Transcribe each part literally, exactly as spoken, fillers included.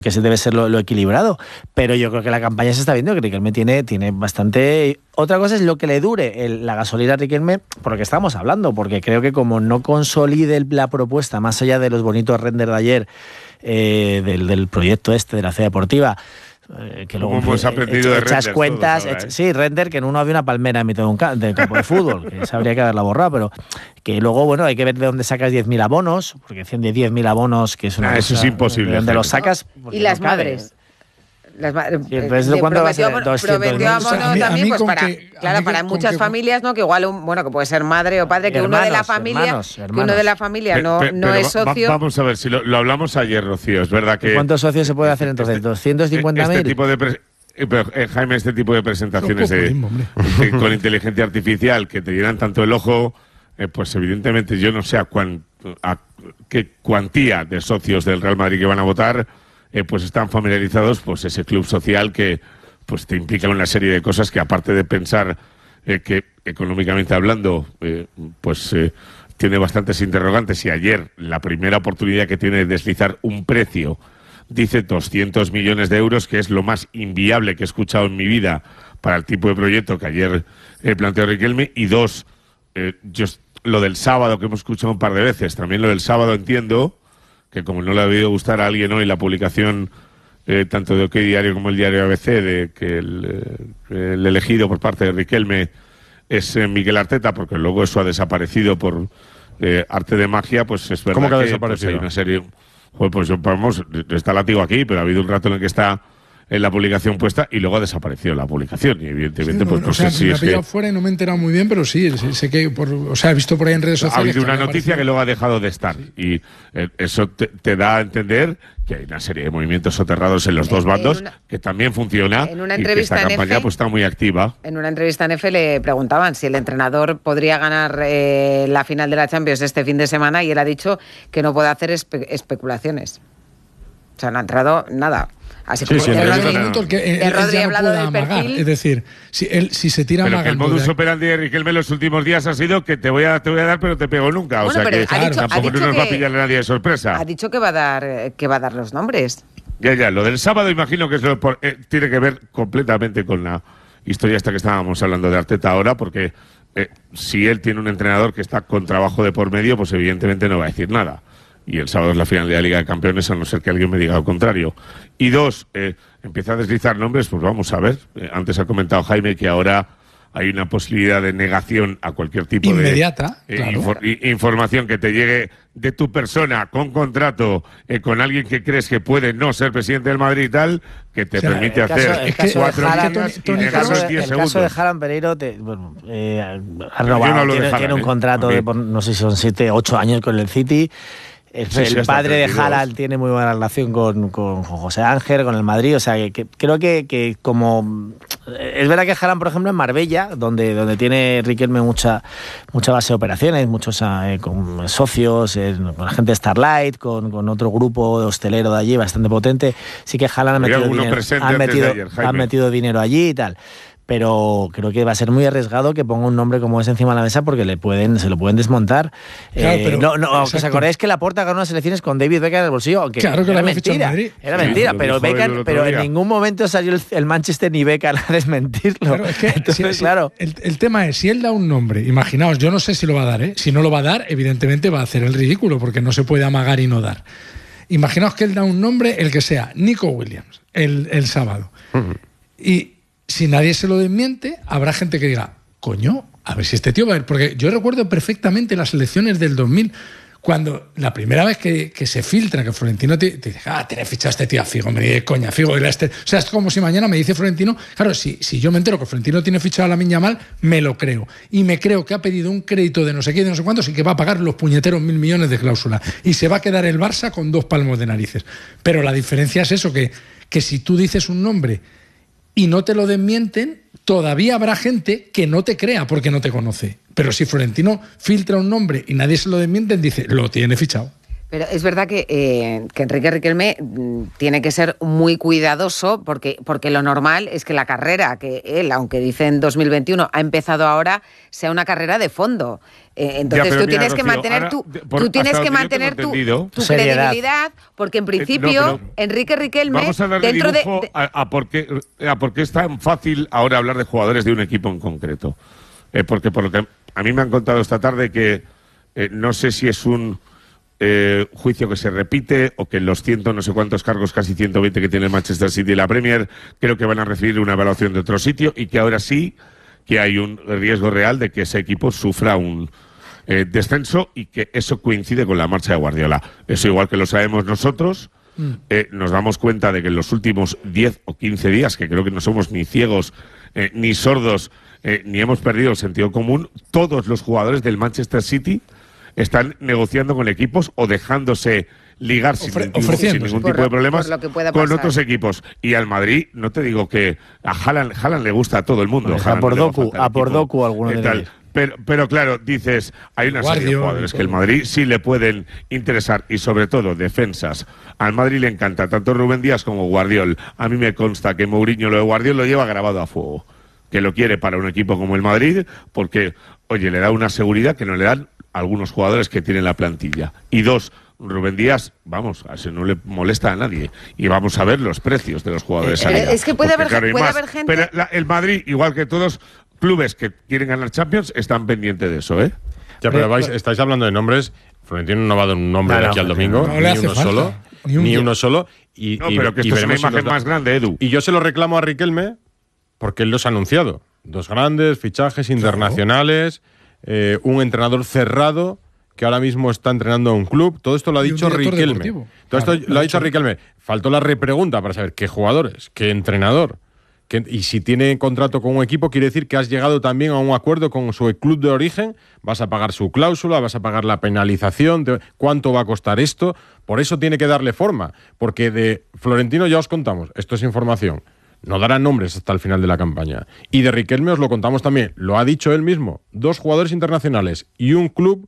que ese debe ser lo, lo equilibrado, pero yo creo que la campaña se está viendo que Riquelme tiene, tiene bastante... Otra cosa es lo que le dure el, la gasolina a Riquelme, por lo que estamos hablando, porque creo que como no consolide la propuesta, más allá de los bonitos renders de ayer, eh, del, del proyecto este de la C deportiva, Eh, que luego hemos aprendido he, de echas cuentas, ahora, ¿eh? ech, sí, render que en uno había una palmera en mitad de un ca- de campo de fútbol, que esa habría que haberla borrado, pero que luego, bueno, hay que ver de dónde sacas diez mil abonos, porque diez mil abonos, que es una ah, eso cosa, es imposible. de dónde los sacas. Y las no madres. Las ma- sí, entonces, ¿cuánto va a ser? Prometió abono a mí, también, a mí pues para, que, claro, para muchas que, familias, ¿no? Que igual, un, bueno, que puede ser madre o padre, que hermanos, uno de la familia, hermanos, hermanos. que uno de la familia Pero, no, pero, no pero es socio. Va, vamos a ver, si lo, lo hablamos ayer, Rocío, es verdad que... ¿Cuántos socios se puede hacer entonces? Este, ¿doscientos cincuenta mil? Este tipo de... Pre- Pero, eh, Jaime, este tipo de presentaciones de, de, con inteligencia artificial que te llenan tanto el ojo, eh, pues evidentemente yo no sé a, cuán, a qué cuantía de socios del Real Madrid que van a votar, eh, pues están familiarizados, pues ese club social que pues te implica una serie de cosas que, aparte de pensar eh, que económicamente hablando, eh, pues eh, tiene bastantes interrogantes, y ayer la primera oportunidad que tiene de deslizar un precio dice doscientos millones de euros, que es lo más inviable que he escuchado en mi vida para el tipo de proyecto que ayer eh, planteó Riquelme. Y dos, eh, yo, lo del sábado, que hemos escuchado un par de veces, también lo del sábado entiendo que, como no le ha debido gustar a alguien hoy la publicación eh, tanto de OK Diario como el diario A B C, de que el, eh, el elegido por parte de Riquelme es eh, Mikel Arteta, porque luego eso ha desaparecido por eh, arte de magia, pues es verdad. ¿Cómo que ha que desaparecido? Pues hay una serie... Joder, pues vamos, está látigo aquí, pero ha habido un rato en el que está en la publicación puesta y luego ha desaparecido la publicación. Y evidentemente, sí, pues no, no o sea, sé si me es ha pillado que... fuera y no me he enterado muy bien, pero sí, sé que, por, o sea, he visto por ahí en redes sociales... Ha habido que una noticia aparecido. que luego ha dejado de estar. Sí. Y eh, eso te, te da a entender que hay una serie de movimientos soterrados en los dos bandos, una, que también funciona, en una y entrevista que esta en campaña F, pues está muy activa. En una entrevista en F le preguntaban si el entrenador podría ganar eh, la final de la Champions este fin de semana, y él ha dicho que no puede hacer espe- especulaciones. O sea, no ha entrado nada. Así sí, como sí, el no, Rodri, no, no, que él, el él Rodri ya ha no hablado puede del amagar. perfil. Es decir, si él si se tira pero que el amagando modus de... operandi de Riquelme los últimos días ha sido que te voy a, te voy a dar, pero te pego nunca. Bueno, o sea pero que ha dicho- tampoco ha dicho nos va a que- pillar a nadie de sorpresa. Ha dicho que va a dar, que va a dar los nombres. Ya, ya, lo del sábado imagino que es lo por, eh, tiene que ver completamente con la historia esta que estábamos hablando de Arteta ahora, porque eh, si él tiene un entrenador que está con trabajo de por medio, pues evidentemente no va a decir nada. Y el sábado es la final de la Liga de Campeones, a no ser que alguien me diga lo contrario. Y dos, eh, empieza a deslizar nombres, pues vamos a ver. Eh, antes ha comentado Jaime que ahora hay una posibilidad de negación a cualquier tipo inmediata, de eh, claro. infor- información que te llegue de tu persona con contrato, eh, con alguien que crees que puede no ser presidente del Madrid y tal, que te O sea, permite el caso- hacer el caso de cuatro Haaland- días y Toni- El negarlo caso, en de, diez el segundos. caso de Haaland Pereiro, te, bueno, eh, ha Yo no renovado, hablo de tiene, Haaland, tiene un ¿eh? contrato A mí- de, por, no sé si son siete, ocho años con el City. El, Sí, sí, el hasta padre de treinta y dos. Haaland tiene muy buena relación con, con José Ángel, con el Madrid, o sea que, que creo que, que como... Es verdad que Haaland, por ejemplo, en Marbella, donde, donde tiene Riquelme mucha, mucha base de operaciones, muchos eh, con socios, eh, con la gente de Starlight, con, con otro grupo de hostelero de allí bastante potente, sí que Haaland ha Había metido, alguno dinero, presente ha antes de metido, ayer, Jaime. ha metido dinero allí y tal. Pero creo que va a ser muy arriesgado que ponga un nombre como ese encima de la mesa, porque le pueden, se lo pueden desmontar. Claro, eh, pero- no, no, ¿os exacto. acordáis que Laporta ganó unas elecciones con David Beckham en el bolsillo? Aunque Claro que lo era había fichado en mentira, Madrid. era Sí, mentira, lo pero dijo él Beckham, el otro pero en día. ningún momento salió el, el Manchester ni Beckham a desmentirlo. Claro, es que Entonces, si- si- claro. el, el tema es, si él da un nombre, imaginaos, yo no sé si lo va a dar, ¿eh? Si no lo va a dar, evidentemente va a hacer el ridículo, porque no se puede amagar y no dar. Imaginaos que él da un nombre, el que sea, Nico Williams, el, el sábado. Uh-huh. Y si nadie se lo desmiente, habrá gente que diga, coño, a ver si este tío va a ir. Porque yo recuerdo perfectamente las elecciones del dos mil, cuando la primera vez que, que se filtra que Florentino te, te dice, ah, tiene fichado a este tío a Figo, me dice, coña, Figo, era este. O sea, es como si mañana me dice Florentino, claro, si, si yo me entero que Florentino tiene fichado a Lamine Yamal, me lo creo. Y me creo que ha pedido un crédito de no sé qué, de no sé cuántos, y que va a pagar los puñeteros mil millones de cláusula. Y se va a quedar el Barça con dos palmos de narices. Pero la diferencia es eso, que, que si tú dices un nombre y no te lo desmienten, todavía habrá gente que no te crea porque no te conoce. Pero si Florentino filtra un nombre y nadie se lo desmiente, dice, lo tiene fichado. Pero es verdad que, eh, que Enrique Riquelme tiene que ser muy cuidadoso porque, porque lo normal es que la carrera que él, aunque dice en dos mil veintiuno, ha empezado ahora, sea una carrera de fondo. Eh, entonces ya, tú mira, tienes Rocío, que mantener ahora, tu, por, tú tienes que yo mantener tu, tu seriedad. credibilidad porque en principio eh, no, Enrique Riquelme vamos a hablar dentro de dibujo de, de... A, a, por qué, a por qué es tan fácil ahora hablar de jugadores de un equipo en concreto. Eh, porque por lo que a mí me han contado esta tarde que eh, no sé si es un Eh, juicio que se repite o que los ciento no sé cuántos cargos, casi ciento veinte que tiene el Manchester City y la Premier, creo que van a recibir una evaluación de otro sitio y que ahora sí que hay un riesgo real de que ese equipo sufra un eh, descenso y que eso coincide con la marcha de Guardiola. Eso igual que lo sabemos nosotros, mm. eh, nos damos cuenta de que en los últimos diez o quince días, que creo que no somos ni ciegos eh, ni sordos, eh, ni hemos perdido el sentido común, todos los jugadores del Manchester City están negociando con equipos o dejándose ligar sin, Ofre- ningún, sin ningún tipo lo, de problemas con otros equipos. Y al Madrid, no te digo que a Haaland, Haaland le gusta a todo el mundo. Pues a por Doku, a por Doku alguno de tal. Pero, pero claro, dices, hay una serie de jugadores que el Madrid sí le pueden interesar y sobre todo defensas. Al Madrid le encanta tanto Rubén Díaz como Guardiol. A mí me consta que Mourinho lo de Guardiol lo lleva grabado a fuego. Que lo quiere para un equipo como el Madrid porque, oye, le da una seguridad que no le dan algunos jugadores que tienen la plantilla. Y dos, Rubén Díaz, vamos, a eso no le molesta a nadie. Y vamos a ver los precios de los jugadores. Eh, es que puede, haber, claro, puede más, haber gente... Pero la, el Madrid, igual que todos clubes que quieren ganar Champions, están pendientes de eso, ¿eh? Ya, pero vais, estáis hablando de nombres. Florentino no va a dar un nombre no, de aquí no, al domingo, no, no ni, le hace uno falta. solo, Ni un ni día. uno solo. Y, No, y, pero que y esto es una veremos si imagen nos da- más grande, Edu. Y yo se lo reclamo a Riquelme porque él los ha anunciado. Dos grandes fichajes internacionales, eh, un entrenador cerrado que ahora mismo está entrenando a un club. Todo esto lo ha Y un dicho director Riquelme. deportivo. Todo Claro, esto lo ha dicho Riquelme. Faltó la repregunta para saber qué jugadores, qué entrenador. Qué, y si tiene contrato con un equipo, quiere decir que has llegado también a un acuerdo con su club de origen. Vas a pagar su cláusula, vas a pagar la penalización. Te, ¿Cuánto va a costar esto? Por eso tiene que darle forma. Porque de Florentino ya os contamos. Esto es información. No darán nombres hasta el final de la campaña. Y de Riquelme os lo contamos también. Lo ha dicho él mismo. Dos jugadores internacionales y un club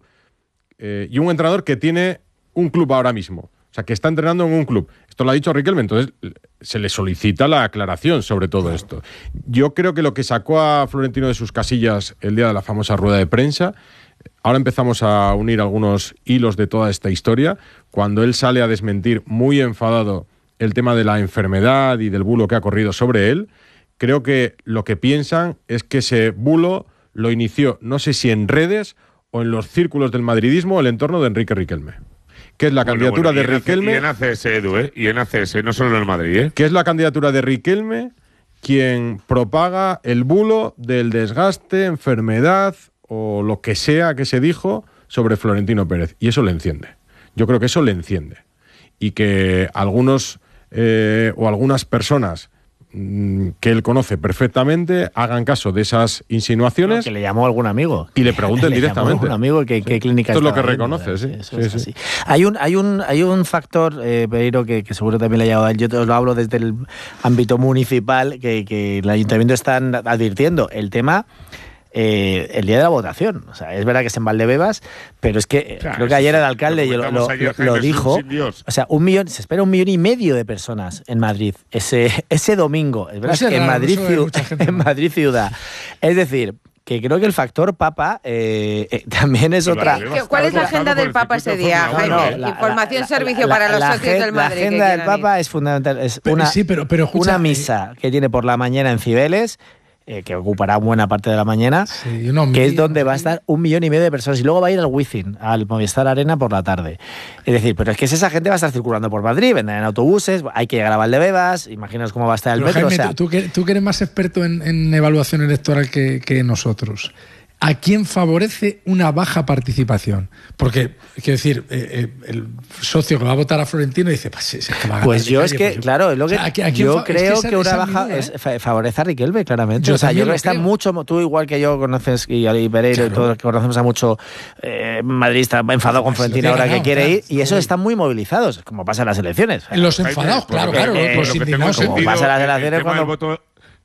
eh, y un entrenador que tiene un club ahora mismo. O sea, que está entrenando en un club. Esto lo ha dicho Riquelme. Entonces se le solicita la aclaración sobre todo claro. esto. Yo creo que lo que sacó a Florentino de sus casillas el día de la famosa rueda de prensa, ahora empezamos a unir algunos hilos de toda esta historia, cuando él sale a desmentir muy enfadado el tema de la enfermedad y del bulo que ha corrido sobre él. Creo que lo que piensan es que ese bulo lo inició, no sé si en redes o en los círculos del madridismo, el entorno de Enrique Riquelme. Que es la bueno, candidatura bueno, de Riquelme. Y en A C S, Edu, ¿eh? Y en A C S, no solo en el Madrid, ¿eh? Que es la candidatura de Riquelme quien propaga el bulo del desgaste, enfermedad o lo que sea que se dijo sobre Florentino Pérez. Y eso le enciende. Yo creo que eso le enciende. Y que algunos eh, o algunas personas mmm, que él conoce perfectamente hagan caso de esas insinuaciones. No, que le llamó a algún amigo. Y le pregunten le directamente. Llamó a algún amigo que, sí. qué clínica Esto es lo que viendo, reconoce, sí. Eso sí, es sí. así. Hay un, hay un, hay un factor, eh, Pereiro, que, que seguro también le ha llegado a él. Yo te os lo hablo desde el ámbito municipal, que, que el ayuntamiento están advirtiendo. El tema... Eh, el día de la votación. O sea, es verdad que es en Valdebebas, pero es que claro, creo que ayer el alcalde lo, lo, ayer, lo, lo dijo. O sea, un millón, se espera un millón y medio de personas en Madrid ese, ese domingo. Es verdad que en Madrid, en Madrid ciudad. Es decir, que creo que el factor Papa eh, eh, también es otra. ¿Cuál es la agenda del Papa ese día, Jaime? No, no, la, Información, la, servicio la, para los la, socios la, del Madrid. La agenda del Papa ir. es fundamental. Es una, sí, pero, pero escucha, una misa eh, que tiene por la mañana en Cibeles. Eh, que ocupará buena parte de la mañana, sí, no, que es donde va a estar un millón y medio de personas y luego va a ir al Wizzing, al Movistar Arena por la tarde. Es decir, pero es que esa gente va a estar circulando por Madrid, vendrán en autobuses, hay que llegar a Valdebebas, imaginaos cómo va a estar el pero metro. Jaime, o sea, tú, tú, tú que eres más experto en, en evaluación electoral que, que nosotros, ¿a quién favorece una baja participación? Porque, quiero decir, eh, eh, el socio que va a votar a Florentino dice, pues, sí, sí, que va a pues yo calle, es que, pues, claro, es lo que, o sea, ¿a, a yo fa- creo es que, esa, que una baja duda, ¿eh? es, favorece a Riquelme, claramente. Yo o sea, yo creo que está creo. mucho, tú igual que yo conoces, y a Pereiro claro. y todos que conocemos a mucho eh, madridista enfadado con Florentino ahora ganado, que quiere claro, ir, y esos están muy movilizados, como pasa en las elecciones. Los enfadados, claro, claro, eh, los indignados. Como pasa en las elecciones cuando...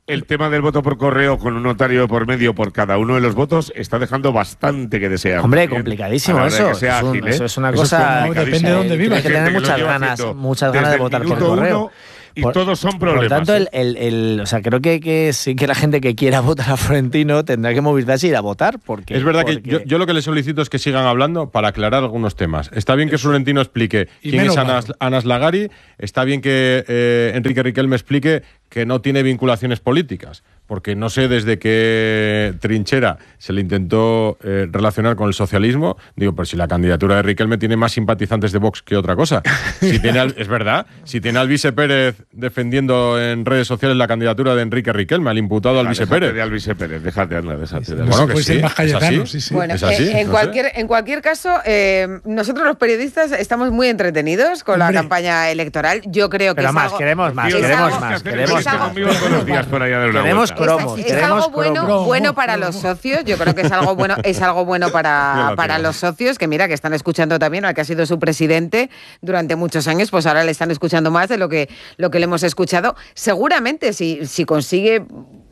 el tema del voto por correo con un notario por medio por cada uno de los votos está dejando bastante que desear. Hombre, bien, complicadísimo eso. Es, un, ágil, ¿eh? Eso es una eso cosa... Es depende de dónde vivas. Hay que tener muchas ganas, muchas ganas de votar por correo. Y por, todos son problemas. Por lo tanto, el, el, el, o sea, creo que, que sí que la gente que quiera votar a Florentino tendrá que movilizarse y ir a votar. Porque, es verdad porque... que yo, yo lo que le solicito es que sigan hablando para aclarar algunos temas. Está bien que Florentino explique quién es Anas, Anas Lagari, está bien que eh, Enrique Riquelme explique que no tiene vinculaciones políticas, porque no sé desde qué trinchera se le intentó eh, relacionar con el socialismo. Digo, pero si la candidatura de Riquelme tiene más simpatizantes de Vox que otra cosa. Si tiene al, es verdad, si tiene al Vice Pérez defendiendo en redes sociales la candidatura de Enrique Riquelme, al imputado al ah, Vice Pérez. De al Vice Pérez, déjate andar, déjate de bueno, que sí, más Cayetano, sí, sí. Bueno, ¿es así? Eh, en, no cualquier, sé. en cualquier caso, eh, nosotros los periodistas estamos muy entretenidos con Hombre. la campaña electoral. Yo creo que Pero es más, algo, queremos más, es queremos algo, más, queremos más. Queremos cromos, es, queremos es algo bueno, cromos. bueno para los socios. Yo creo que es algo bueno, es algo bueno para, para los socios, que mira, que están escuchando también al que ha sido su presidente durante muchos años, pues ahora le están escuchando más de lo que, lo que le hemos escuchado. Seguramente, si, si consigue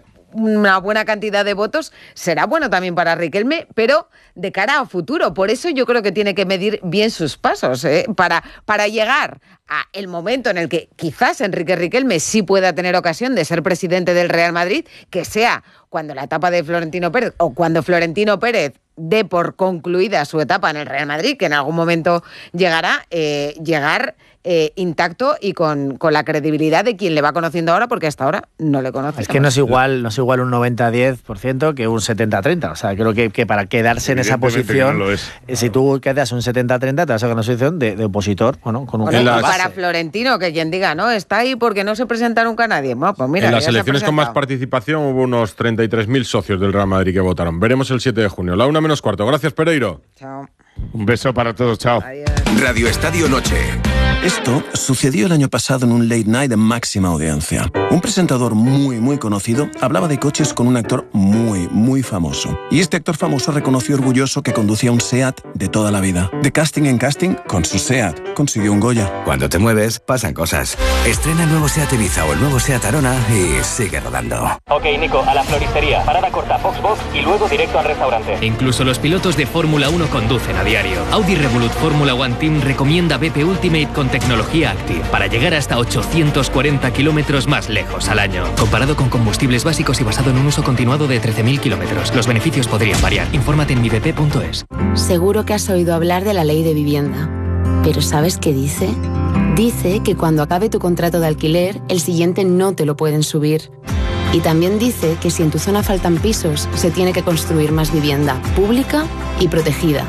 una buena cantidad de votos, será bueno también para Riquelme, pero de cara a futuro. Por eso yo creo que tiene que medir bien sus pasos, ¿eh? para, para llegar a el momento en el que quizás Enrique Riquelme sí pueda tener ocasión de ser presidente del Real Madrid, que sea cuando la etapa de Florentino Pérez o cuando Florentino Pérez dé por concluida su etapa en el Real Madrid, que en algún momento llegará, eh, llegar eh, intacto y con, con la credibilidad de quien le va conociendo ahora, porque hasta ahora no le conoce. Es que no es igual, no es igual un noventa a diez por ciento que un setenta a treinta. O sea, creo que, que para quedarse en esa posición, no si tú quedas un setenta a treinta, te vas a ganar una posición de, de opositor, bueno, con un bueno, para Florentino, que quien diga, no, está ahí porque no se presenta nunca nadie. Bueno, pues mira, en las elecciones con más participación hubo unos treinta y tres mil socios del Real Madrid que votaron. Veremos el siete de junio. La una menos cuarto. Gracias, Pereiro. Chao. Un beso para todos. Chao. Adiós. Radio Estadio Noche. Esto sucedió el año pasado en un late night de máxima audiencia. Un presentador muy, muy conocido hablaba de coches con un actor muy, muy famoso. Y este actor famoso reconoció orgulloso que conducía un SEAT de toda la vida. De casting en casting, con su SEAT, consiguió un Goya. Cuando te mueves, pasan cosas. Estrena el nuevo SEAT Ibiza o el nuevo SEAT Arona y sigue rodando. Ok, Nico, a la floristería. Parada corta, Foxbox y luego directo al restaurante. Incluso los pilotos de Fórmula uno conducen a diario. Audi Revolut Fórmula One Team recomienda B P Ultimate con tecnología Active para llegar hasta ochocientos cuarenta kilómetros más lejos al año. Comparado con combustibles básicos y basado en un uso continuado de trece mil kilómetros, los beneficios podrían variar. Infórmate en mi b p punto es. Seguro que has oído hablar de la ley de vivienda. ¿Pero sabes qué dice? Dice que cuando acabe tu contrato de alquiler, el siguiente no te lo pueden subir. Y también dice que si en tu zona faltan pisos, se tiene que construir más vivienda pública y protegida.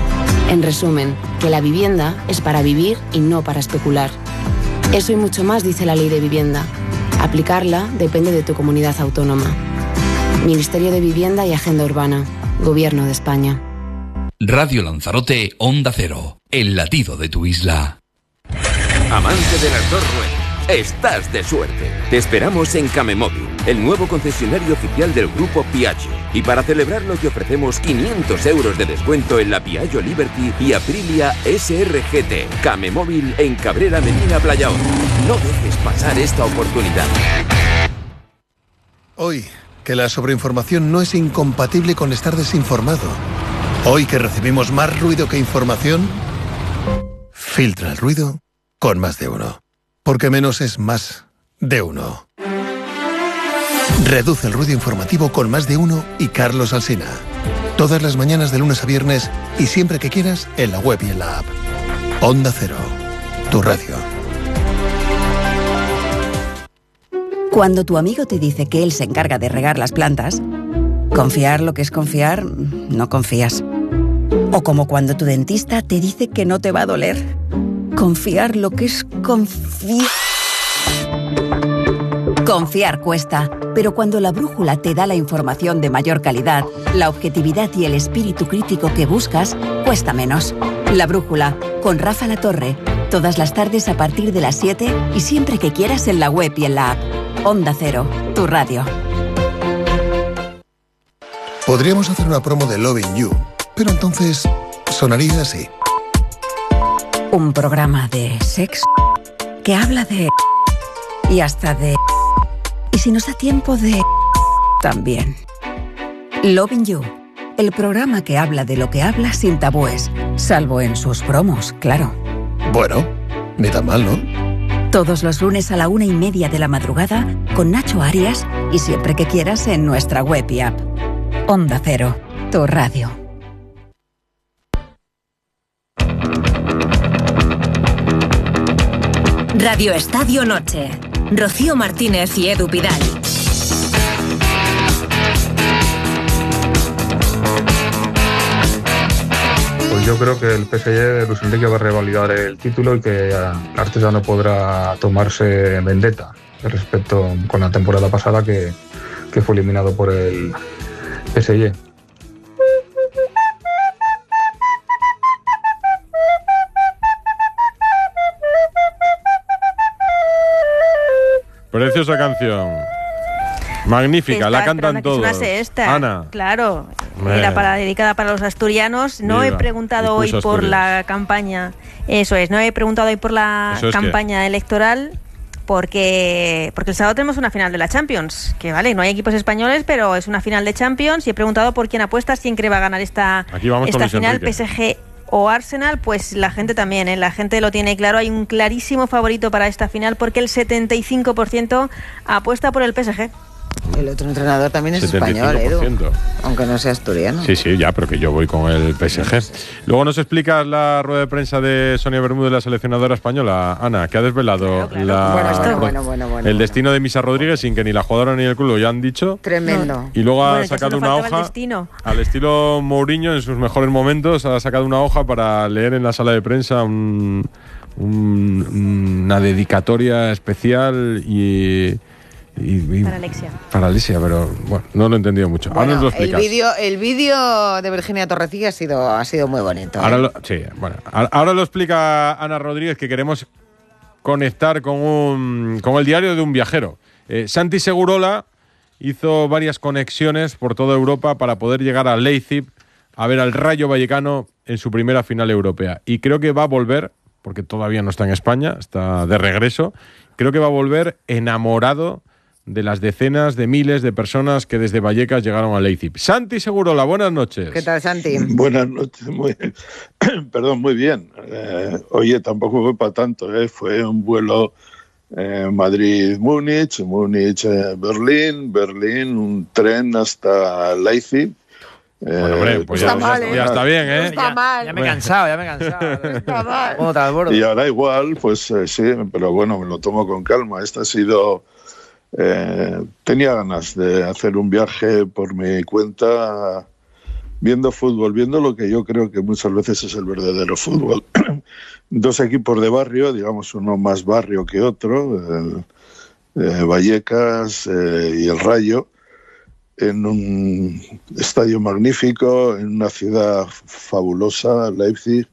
En resumen, que la vivienda es para vivir y no para especular. Eso y mucho más dice la ley de vivienda. Aplicarla depende de tu comunidad autónoma. Ministerio de Vivienda y Agenda Urbana. Gobierno de España. Radio Lanzarote, Onda Cero. El latido de tu isla. Amante de las dos ruedas. Estás de suerte. Te esperamos en Camemóvil, el nuevo concesionario oficial del grupo Piaggio. Y para celebrarlo te ofrecemos quinientos euros de descuento en la Piaggio Liberty y Aprilia S R G T. Camemóvil en Cabrera Medina Playaón. No dejes pasar esta oportunidad. Hoy, que la sobreinformación no es incompatible con estar desinformado. Hoy que recibimos más ruido que información, filtra el ruido con Más de Uno. Porque menos es más de uno. Reduce el ruido informativo con Más de Uno y Carlos Alsina. Todas las mañanas de lunes a viernes y siempre que quieras en la web y en la app. Onda Cero, tu radio. Cuando tu amigo te dice que él se encarga de regar las plantas, confiar lo que es confiar, no confías. O como cuando tu dentista te dice que no te va a doler. Confiar lo que es confiar. Confiar cuesta, pero cuando la brújula te da la información de mayor calidad, la objetividad y el espíritu crítico que buscas, cuesta menos. La brújula, con Rafa Latorre, todas las tardes a partir de las siete y siempre que quieras en la web y en la app. Onda Cero, tu radio. Podríamos hacer una promo de Loving You, pero entonces sonaría así. Un programa de sexo que habla de... y hasta de... y si nos da tiempo de... también. Loving You, el programa que habla de lo que habla sin tabúes, salvo en sus promos, claro. Bueno, ni tan mal, ¿no? Todos los lunes a la una y media de la madrugada con Nacho Arias y siempre que quieras en nuestra web y app. Onda Cero, tu radio. Radio Estadio Noche. Rocío Martínez y Edu Pidal. Pues yo creo que el P S G de Luis Enrique va a revalidar el título y que Arteta no podrá tomarse vendetta respecto con la temporada pasada que, que fue eliminado por el P S G. Preciosa canción. Magnífica, la cantan todos. Esta, Ana. Claro, era para, dedicada para los asturianos. No Viva. he preguntado hoy por Asturias. la campaña, eso es, no he preguntado hoy por la ¿Eso es campaña qué? electoral porque porque el sábado tenemos una final de la Champions, que vale, no hay equipos españoles, pero es una final de Champions y he preguntado por quién apuestas, quién cree va a ganar esta, Aquí vamos con esta Luis final, Enrique. P S G o Arsenal. Pues la gente también, ¿eh? La gente lo tiene claro, hay un clarísimo favorito para esta final porque el setenta y cinco por ciento apuesta por el P S G. El otro entrenador también es setenta y cinco por español, ciento. Edu, aunque no sea asturiano. Sí, sí, ya, pero que yo voy con el P S G. Luego nos explicas la rueda de prensa de Sonia Bermúdez, la seleccionadora española, Ana, que ha desvelado la- Bueno, esto- pro- bueno, bueno, bueno, el bueno. destino de Misa Rodríguez sin que ni la jugadora ni el club lo hayan dicho. Tremendo. Y luego ha Bueno, ya sacado solo una faltaba el hoja, destino. al estilo Mourinho en sus mejores momentos, ha sacado una hoja para leer en la sala de prensa un- un- una dedicatoria especial y... y- y- Para Alexia. para Alexia, pero bueno, no lo he entendido mucho. Ahora Bueno, nos lo el explicas. vídeo el vídeo de Virginia Torrecilla ha sido ha sido muy bonito. ¿eh? Ahora lo, sí, bueno, ahora ahora lo explica Ana Rodríguez, que queremos conectar con, un, con el diario de un viajero. Eh, Santi Segurola hizo varias conexiones por toda Europa para poder llegar a Leipzig a ver al Rayo Vallecano en su primera final europea. Y creo que va a volver, porque todavía no está en España, está de regreso, creo que va a volver enamorado de las decenas de miles de personas que desde Vallecas llegaron a Leipzig. Santi Segurola, buenas noches. ¿Qué tal, Santi? Buenas noches, muy, perdón, muy bien. Eh, oye, tampoco fue para tanto, ¿eh? Fue un vuelo eh, Madrid-Múnich, Múnich-Berlín, Berlín, un tren hasta Leipzig. Bueno, hombre, pues ya, ya- ya está bien, ¿eh? Está mal. Ya me he cansado, ya me he cansado. Está mal. ¿Cómo te al borde? Y ahora igual, pues eh, sí, pero bueno, me lo tomo con calma. Esta ha sido... Eh, tenía ganas de hacer un viaje por mi cuenta viendo fútbol, viendo lo que yo creo que muchas veces es el verdadero fútbol. Dos equipos de barrio, digamos uno más barrio que otro, el, eh, Vallecas eh, y el Rayo, en un estadio magnífico, en una ciudad fabulosa, Leipzig,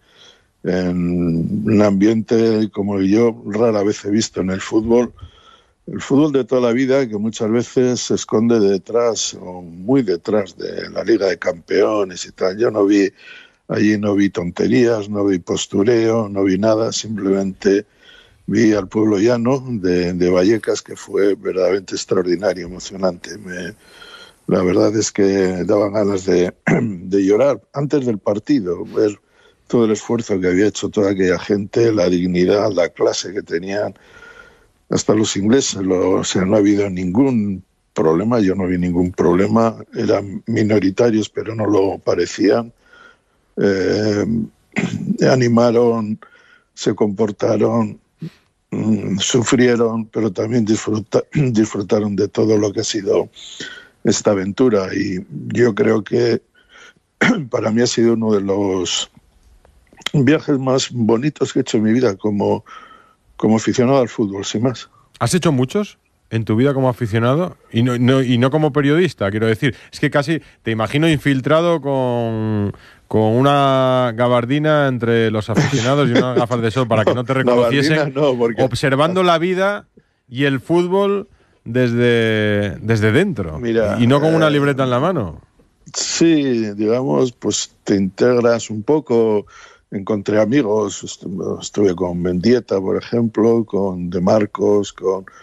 en un ambiente como yo rara vez he visto en el fútbol. El fútbol de toda la vida, que muchas veces se esconde detrás o muy detrás de la Liga de Campeones y tal. Yo no vi, allí no vi tonterías, no vi postureo, no vi nada, simplemente vi al pueblo llano de, de Vallecas, que fue verdaderamente extraordinario, emocionante. Me, la verdad es que daban ganas de, de llorar antes del partido, ver todo el esfuerzo que había hecho toda aquella gente, la dignidad, la clase que tenían. Hasta los ingleses, lo, o sea, no ha habido ningún problema, yo no vi ningún problema, eran minoritarios pero no lo parecían, eh, animaron, se comportaron, mmm, sufrieron, pero también disfruta, disfrutaron de todo lo que ha sido esta aventura, y yo creo que para mí ha sido uno de los viajes más bonitos que he hecho en mi vida como como aficionado al fútbol, sin más. ¿Has hecho muchos en tu vida como aficionado? Y no, no, y no como periodista, quiero decir. Es que casi te imagino infiltrado con, con una gabardina entre los aficionados y unas gafas de sol para que no te reconociesen, Gabardina no, porque... observando la vida y el fútbol desde, desde dentro. Mira, y no con una eh, libreta en la mano. Sí, digamos, pues te integras un poco. Encontré amigos, estuve con Mendieta, por ejemplo, con De Marcos, con,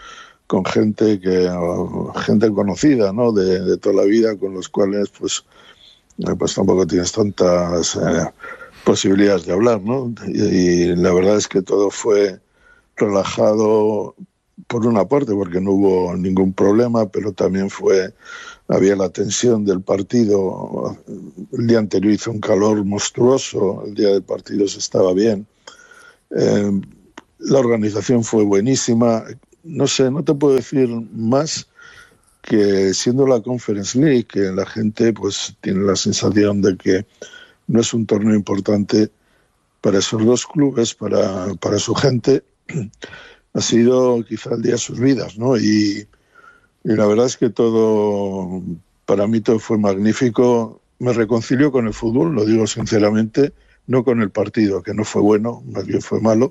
con gente que gente conocida, ¿no? De, de toda la vida, con los cuales pues, pues tampoco tienes tantas eh, posibilidades de hablar, ¿no? Y, y la verdad es que todo fue relajado por una parte porque no hubo ningún problema, pero también fue había la tensión del partido. El día anterior hizo un calor monstruoso, el día del partido se estaba bien. Eh, la organización fue buenísima. No sé, no te puedo decir más que siendo la Conference League, que la gente pues tiene la sensación de que no es un torneo importante para esos dos clubes, para, para su gente. Ha sido quizá el día de sus vidas, ¿no? Y, y la verdad es que todo, para mí todo fue magnífico. Me reconcilio con el fútbol, lo digo sinceramente, no con el partido, que no fue bueno, más bien fue malo.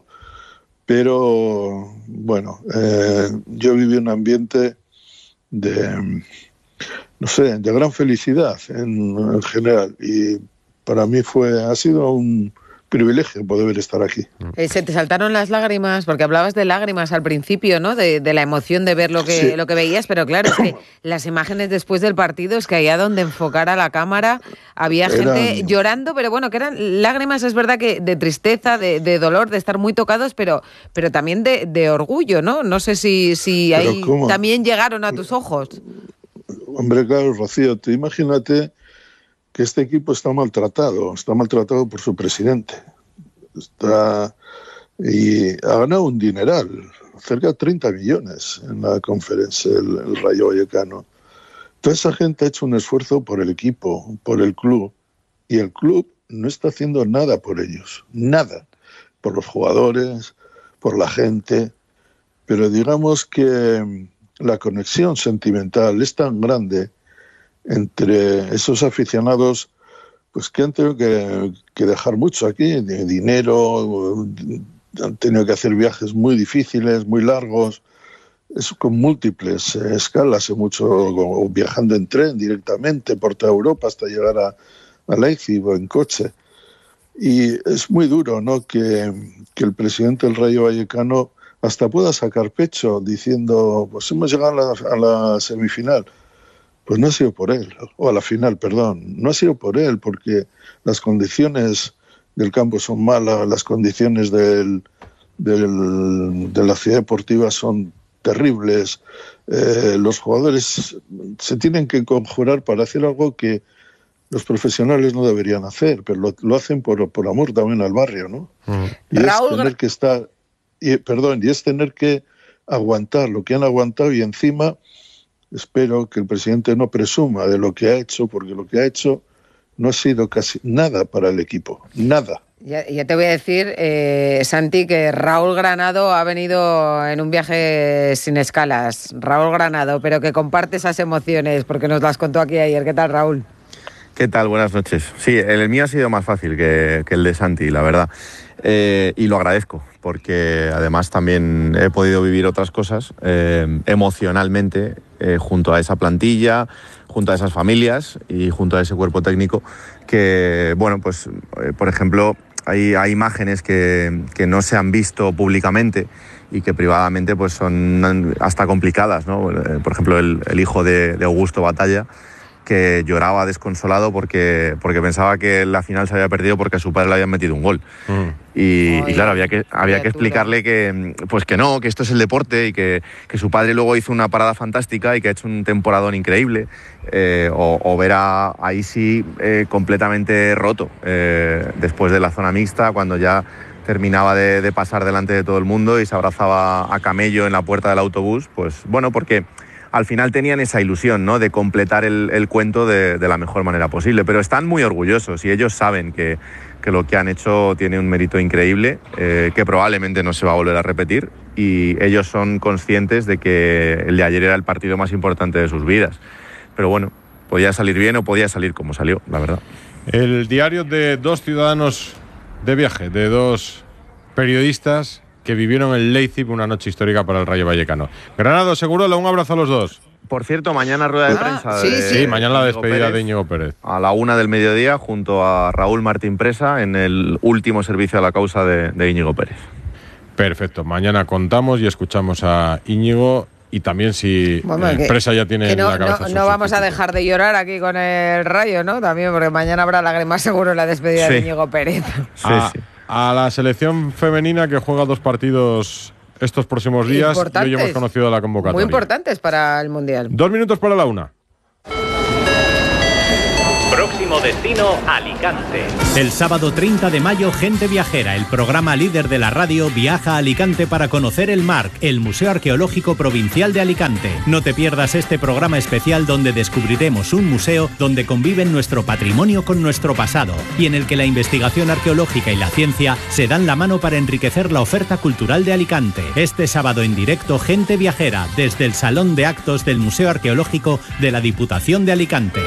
Pero, bueno, eh, yo viví un ambiente de, no sé, de gran felicidad en, en general. Y para mí fue, ha sido un privilegio poder estar aquí. Eh, se te saltaron las lágrimas, porque hablabas de lágrimas al principio, ¿no? De, de la emoción de ver lo que, sí. lo que veías, pero claro, es que las imágenes después del partido, es que allá donde enfocara la cámara había eran... gente llorando, pero bueno, que eran lágrimas, es verdad que de tristeza, de, de dolor, de estar muy tocados, pero, pero también de, de orgullo, ¿no? No sé si, si ahí ¿cómo? También llegaron a tus ojos. Hombre, claro, Rocío, tú imagínate que este equipo está maltratado, está maltratado por su presidente. Está y ha ganado un dineral, cerca de treinta millones en la conferencia, el, el Rayo Vallecano. Toda esa gente ha hecho un esfuerzo por el equipo, por el club, y el club no está haciendo nada por ellos, nada, por los jugadores, por la gente, pero digamos que la conexión sentimental es tan grande entre esos aficionados, pues que han tenido que, que dejar mucho aquí, de dinero, han tenido que hacer viajes muy difíciles, muy largos, es con múltiples eh, escalas, mucho o viajando en tren directamente por toda Europa hasta llegar a, a Leipzig o en coche. Y es muy duro, ¿no?, que, que el presidente del Rayo Vallecano hasta pueda sacar pecho diciendo, pues hemos llegado a la, a la semifinal. Pues no ha sido por él, o a la final, perdón, no ha sido por él, porque las condiciones del campo son malas, las condiciones del, del, de la ciudad deportiva son terribles, eh, los jugadores se tienen que conjurar para hacer algo que los profesionales no deberían hacer, pero lo, lo hacen por, por amor también al barrio, ¿no? Mm. Y Raúl... es tener que estar, y, perdón, y es tener que aguantar lo que han aguantado y encima... Espero que el presidente no presuma de lo que ha hecho, porque lo que ha hecho no ha sido casi nada para el equipo, nada. Ya, ya te voy a decir, eh, Santi, que Raúl Granado ha venido en un viaje sin escalas. Raúl Granado, pero que comparte esas emociones, porque nos las contó aquí ayer. ¿Qué tal, Raúl? ¿Qué tal? Buenas noches. Sí, el mío ha sido más fácil que, que el de Santi, la verdad. Eh, y lo agradezco, porque además también he podido vivir otras cosas eh, emocionalmente eh, junto a esa plantilla, junto a esas familias y junto a ese cuerpo técnico que, bueno, pues eh, por ejemplo, hay, hay imágenes que, que no se han visto públicamente y que privadamente pues son hasta complicadas, ¿no? Por ejemplo, el, el hijo de, de Augusto Batalla, que lloraba desconsolado porque, porque pensaba que la final se había perdido porque a su padre le habían metido un gol. Mm. Y, Oye, y claro, había que, había que explicarle que, pues que no, que esto es el deporte y que, que su padre luego hizo una parada fantástica y que ha hecho un temporadón increíble. Eh, o, o ver a, a Isi eh, completamente roto eh, después de la zona mixta, cuando ya terminaba de, de pasar delante de todo el mundo y se abrazaba a camello en la puerta del autobús. Pues bueno, porque... al final tenían esa ilusión, ¿no?, de completar el, el cuento de, de la mejor manera posible. Pero están muy orgullosos y ellos saben que, que lo que han hecho tiene un mérito increíble, eh, que probablemente no se va a volver a repetir. Y ellos son conscientes de que el de ayer era el partido más importante de sus vidas. Pero bueno, podía salir bien o podía salir como salió, la verdad. El diario de dos ciudadanos de viaje, de dos periodistas que vivieron en Leipzig una noche histórica para el Rayo Vallecano. Granado, Segurola, un abrazo a los dos. Por cierto, mañana rueda de ah, prensa. Sí, de, sí. sí, mañana la despedida Pérez, de Íñigo Pérez. A la una del mediodía, junto a Raúl Martín Presa, en el último servicio a la causa de, de Íñigo Pérez. Perfecto, mañana contamos y escuchamos a Íñigo y también si Bueno, eh, que- Presa ya tiene Que no, la cabeza no, en no su vamos a sitio. dejar de llorar aquí con el Rayo, ¿no? También, porque mañana habrá lágrimas seguro en la despedida de Sí. Íñigo Pérez. a, a la selección femenina que juega dos partidos estos próximos días, y hoy Importantes. hemos conocido la convocatoria. Muy importantes para el Mundial. Dos minutos para la una. Próximo destino, Alicante. El sábado treinta de mayo, Gente Viajera, el programa líder de la radio, viaja a Alicante para conocer el M A R C, el Museo Arqueológico Provincial de Alicante. No te pierdas este programa especial donde descubriremos un museo donde conviven nuestro patrimonio con nuestro pasado y en el que la investigación arqueológica y la ciencia se dan la mano para enriquecer la oferta cultural de Alicante. Este sábado en directo, Gente Viajera, desde el Salón de Actos del Museo Arqueológico de la Diputación de Alicante.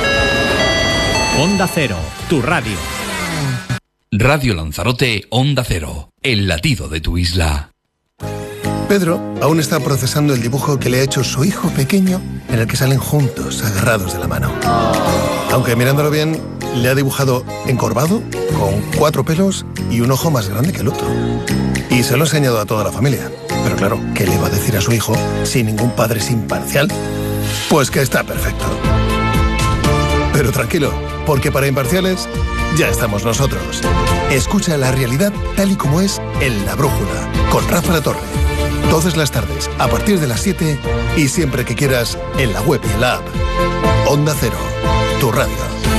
Onda Cero, tu radio. Radio Lanzarote, Onda Cero, el latido de tu isla. Pedro aún está procesando el dibujo que le ha hecho su hijo pequeño, en el que salen juntos, agarrados de la mano. Aunque mirándolo bien, le ha dibujado encorvado, con cuatro pelos y un ojo más grande que el otro. Y se lo ha enseñado a toda la familia. Pero claro, ¿qué le va a decir a su hijo si ningún padre es imparcial? Pues que está perfecto. Pero tranquilo, porque para imparciales ya estamos nosotros. Escucha la realidad tal y como es en La Brújula, con Rafa La Torre. Todas las tardes, a partir de las siete y siempre que quieras, en la web y en la app. Onda Cero, tu radio.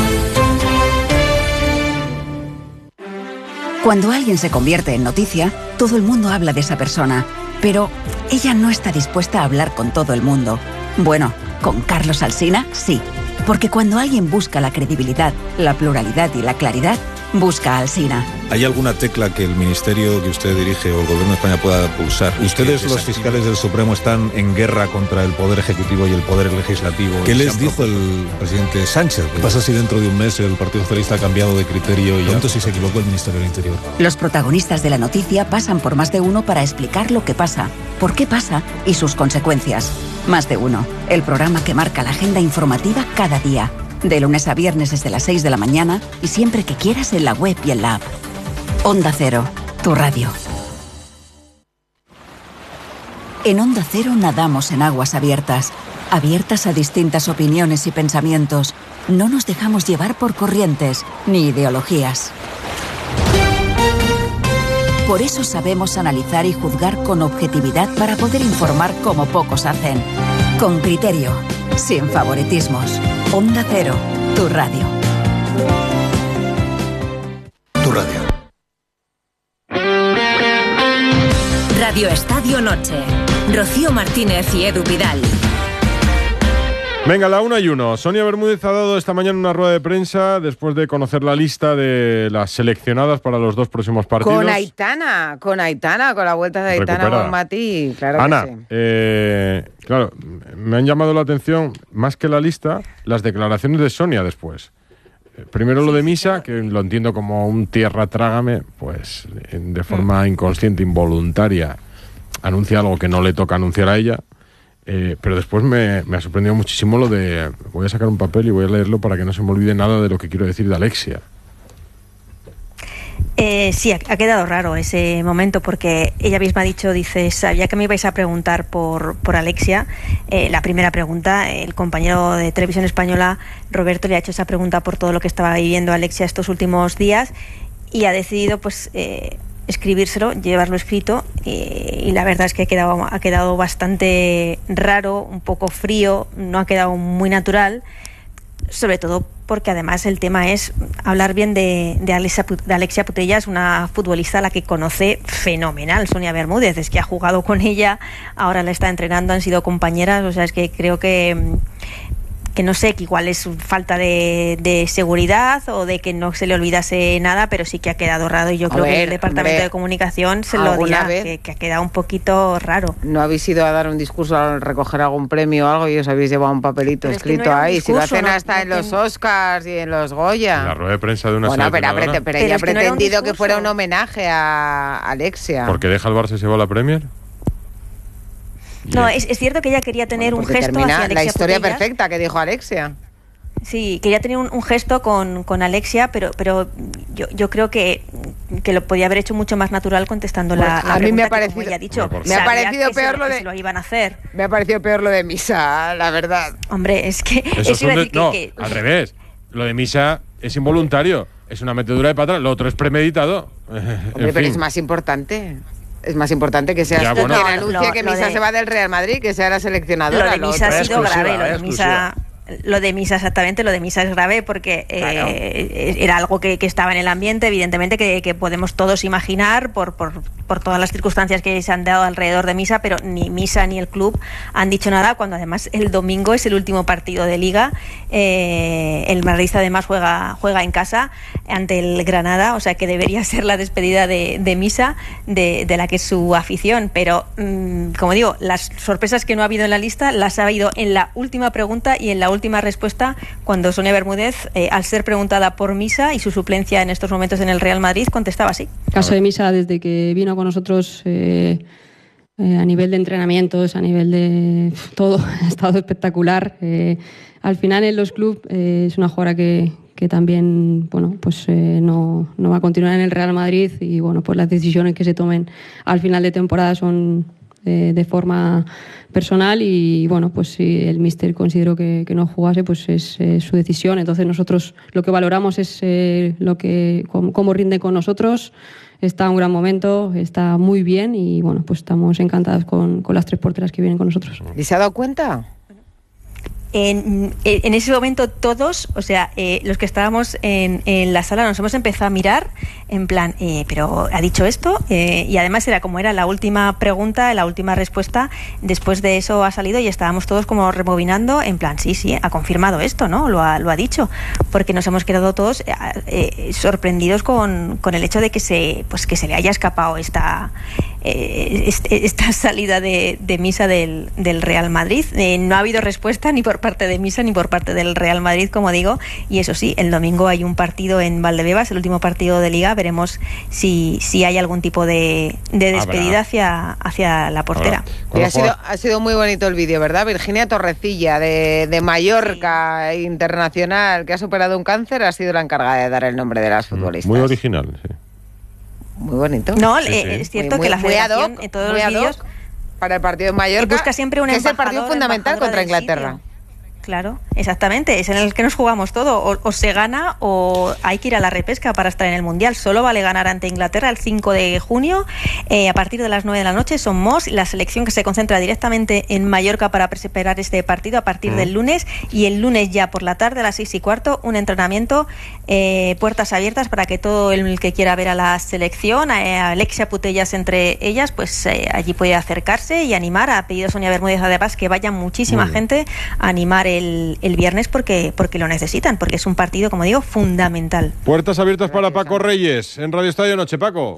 Cuando alguien se convierte en noticia, todo el mundo habla de esa persona. Pero ella no está dispuesta a hablar con todo el mundo. Bueno, con Carlos Alsina, sí. Porque cuando alguien busca la credibilidad, la pluralidad y la claridad, busca a Alsina. ¿Hay alguna tecla que el ministerio que usted dirige o el gobierno de España pueda pulsar? Ustedes, los fiscales del Supremo, están en guerra contra el Poder Ejecutivo y el Poder Legislativo. ¿Qué les dijo el presidente Sánchez? ¿Qué pasa si dentro de un mes el Partido Socialista ha cambiado de criterio y pronto si se equivocó el Ministerio del Interior? Los protagonistas de la noticia pasan por Más de Uno para explicar lo que pasa, por qué pasa y sus consecuencias. Más de Uno, el programa que marca la agenda informativa cada día. De lunes a viernes desde las seis de la mañana y siempre que quieras en la web y en la app. Onda Cero, tu radio. En Onda Cero nadamos en aguas abiertas, abiertas a distintas opiniones y pensamientos. No nos dejamos llevar por corrientes ni ideologías. Por eso sabemos analizar y juzgar con objetividad para poder informar como pocos hacen. Con criterio, sin favoritismos. Onda Cero, tu radio. Tu radio. Radio Estadio Noche. Rocío Martínez y Edu Vidal. Venga, la una y uno. Sonia Bermúdez ha dado esta mañana una rueda de prensa después de conocer la lista de las seleccionadas para los dos próximos partidos. Con Aitana, con Aitana, con la vuelta de Aitana Recuperada. con Mati, claro Ana, que sí. eh, claro, me han llamado la atención, más que la lista, las declaraciones de Sonia después. Eh, Primero lo de Misa, que lo entiendo como un tierra trágame, pues eh, de forma inconsciente, involuntaria, anuncia algo que no le toca anunciar a ella. Eh, pero después me, me ha sorprendido muchísimo lo de... Voy a sacar un papel y voy a leerlo para que no se me olvide nada de lo que quiero decir de Alexia. Eh, sí, ha, ha quedado raro ese momento porque ella misma ha dicho, dice, sabía que me ibais a preguntar por, por Alexia. Eh, la primera pregunta, el compañero de Televisión Española, Roberto, le ha hecho esa pregunta por todo lo que estaba viviendo Alexia estos últimos días y ha decidido, pues... Eh, escribírselo, llevarlo escrito eh, y la verdad es que ha quedado, ha quedado bastante raro, un poco frío, no ha quedado muy natural, sobre todo porque además el tema es hablar bien de, de, Alexia, de Alexia Putellas, una futbolista a la que conoce fenomenal, Sonia Bermúdez, es que ha jugado con ella, ahora la está entrenando, han sido compañeras, o sea, es que creo que que no sé, que igual es falta de, de seguridad o de que no se le olvidase nada, pero sí que ha quedado raro y yo A creo ver, que el departamento hombre, de comunicación se lo ¿alguna dirá, vez? que, que ha quedado un poquito raro. ¿No habéis ido a dar un discurso a recoger algún premio o algo y os habéis llevado un papelito Pero es que escrito no era un ahí? Si lo discurso, hacen no- hasta no en los ten- Oscars y en los Goya. En la rueda de prensa de una Bueno, pero, ha seleccionadora. prete- pero Pero ella ha es que no era un pretendido que discurso. fuera un homenaje a Alexia. ¿Porque deja el Barça y se va a la Premier? No, es, es cierto que ella quería tener un Porque gesto termina hacia Alexia la historia Putellas. perfecta que dijo Alexia. Sí, quería tener un, un gesto con, con Alexia, pero, pero yo, yo creo que que lo podía haber hecho mucho más natural contestando pues la, la a mí me ha parecido, parecido, ya dicho, me ha parecido peor lo, lo de que se lo iban a hacer. Me ha parecido peor lo de Misa, la verdad. Hombre, es que eso es iba a decir no, que, que al revés. Lo de Misa es involuntario, es una metedura de pata, lo otro es premeditado. Hombre, pero es más importante. Es más importante que seas ya, tú bueno, quien anuncie lo, que lo Misa de, se va del Real Madrid, que sea la seleccionadora. Lo de Misa ha sido grave, lo de Misa... Lo de Misa, exactamente, lo de Misa es grave porque claro. eh, era algo que, que estaba en el ambiente, evidentemente, que, que podemos todos imaginar por, por, por todas las circunstancias que se han dado alrededor de Misa, pero ni Misa ni el club han dicho nada, cuando además el domingo es el último partido de Liga. Eh, el madridista además juega, juega en casa ante el Granada, o sea que debería ser la despedida de, de Misa, de, de la que es su afición, pero mmm, como digo, las sorpresas que no ha habido en la lista las ha habido en la última pregunta y en la última respuesta, cuando Sonia Bermúdez, eh, al ser preguntada por Misa y su suplencia en estos momentos en el Real Madrid, contestaba así. El caso de Misa, desde que vino con nosotros, eh, eh, a nivel de entrenamientos, a nivel de todo, ha estado espectacular. Eh, al final en los clubes eh, es una jugadora que, que también, bueno, pues eh, no, no va a continuar en el Real Madrid y bueno, pues las decisiones que se tomen al final de temporada son de, de forma personal y bueno, pues si el míster consideró que, que no jugase, pues es eh, su decisión. Entonces nosotros lo que valoramos es eh, lo que cómo, cómo rinde con nosotros. Está en un gran momento, está muy bien y bueno, pues estamos encantados con, con las tres porteras que vienen con nosotros. ¿Y se ha dado cuenta? En, en ese momento todos, o sea, eh, los que estábamos en, en la sala nos hemos empezado a mirar en plan, eh, pero ha dicho esto, eh, y además era como era la última pregunta, la última respuesta, después de eso ha salido y estábamos todos como rebobinando en plan, sí, sí, ha confirmado esto, ¿no? Lo ha, lo ha dicho, porque nos hemos quedado todos eh, eh, sorprendidos con, con el hecho de que se, pues que se le haya escapado esta, eh, este, esta salida de, de Misa del, del Real Madrid. Eh, no ha habido respuesta ni por parte de Misa ni por parte del Real Madrid, como digo, y eso sí, el domingo hay un partido en Valdebebas, el último partido de Liga, veremos si, si hay algún tipo de, de despedida hacia, hacia la portera. Y ha sido, ha sido muy bonito el vídeo, ¿verdad? Virginia Torrecilla, de, de Mallorca, sí, internacional, que ha superado un cáncer, ha sido la encargada de dar el nombre de las futbolistas. Muy original, sí. Muy bonito. No, sí, sí. es cierto muy, que la muy federación hoc, en todos los vídeos para el partido de Mallorca, busca siempre un que es el partido fundamental contra Inglaterra. Sitio. Claro, exactamente, es en el que nos jugamos todo, o, o se gana o hay que ir a la repesca para estar en el Mundial. Solo vale ganar ante Inglaterra el cinco de junio, eh, a partir de las nueve de la noche. Somos la selección que se concentra directamente en Mallorca para preparar este partido a partir mm. del lunes, y el lunes ya por la tarde a las seis y cuarto un entrenamiento, eh, puertas abiertas para que todo el que quiera ver a la selección, eh, Alexia Putellas entre ellas, pues eh, allí puede acercarse y animar. Ha pedido Sonia Bermúdez además que vaya muchísima gente a animar El, el viernes porque, porque lo necesitan, porque es un partido, como digo, fundamental. Puertas abiertas para Paco Reyes en Radio Estadio Noche. Paco.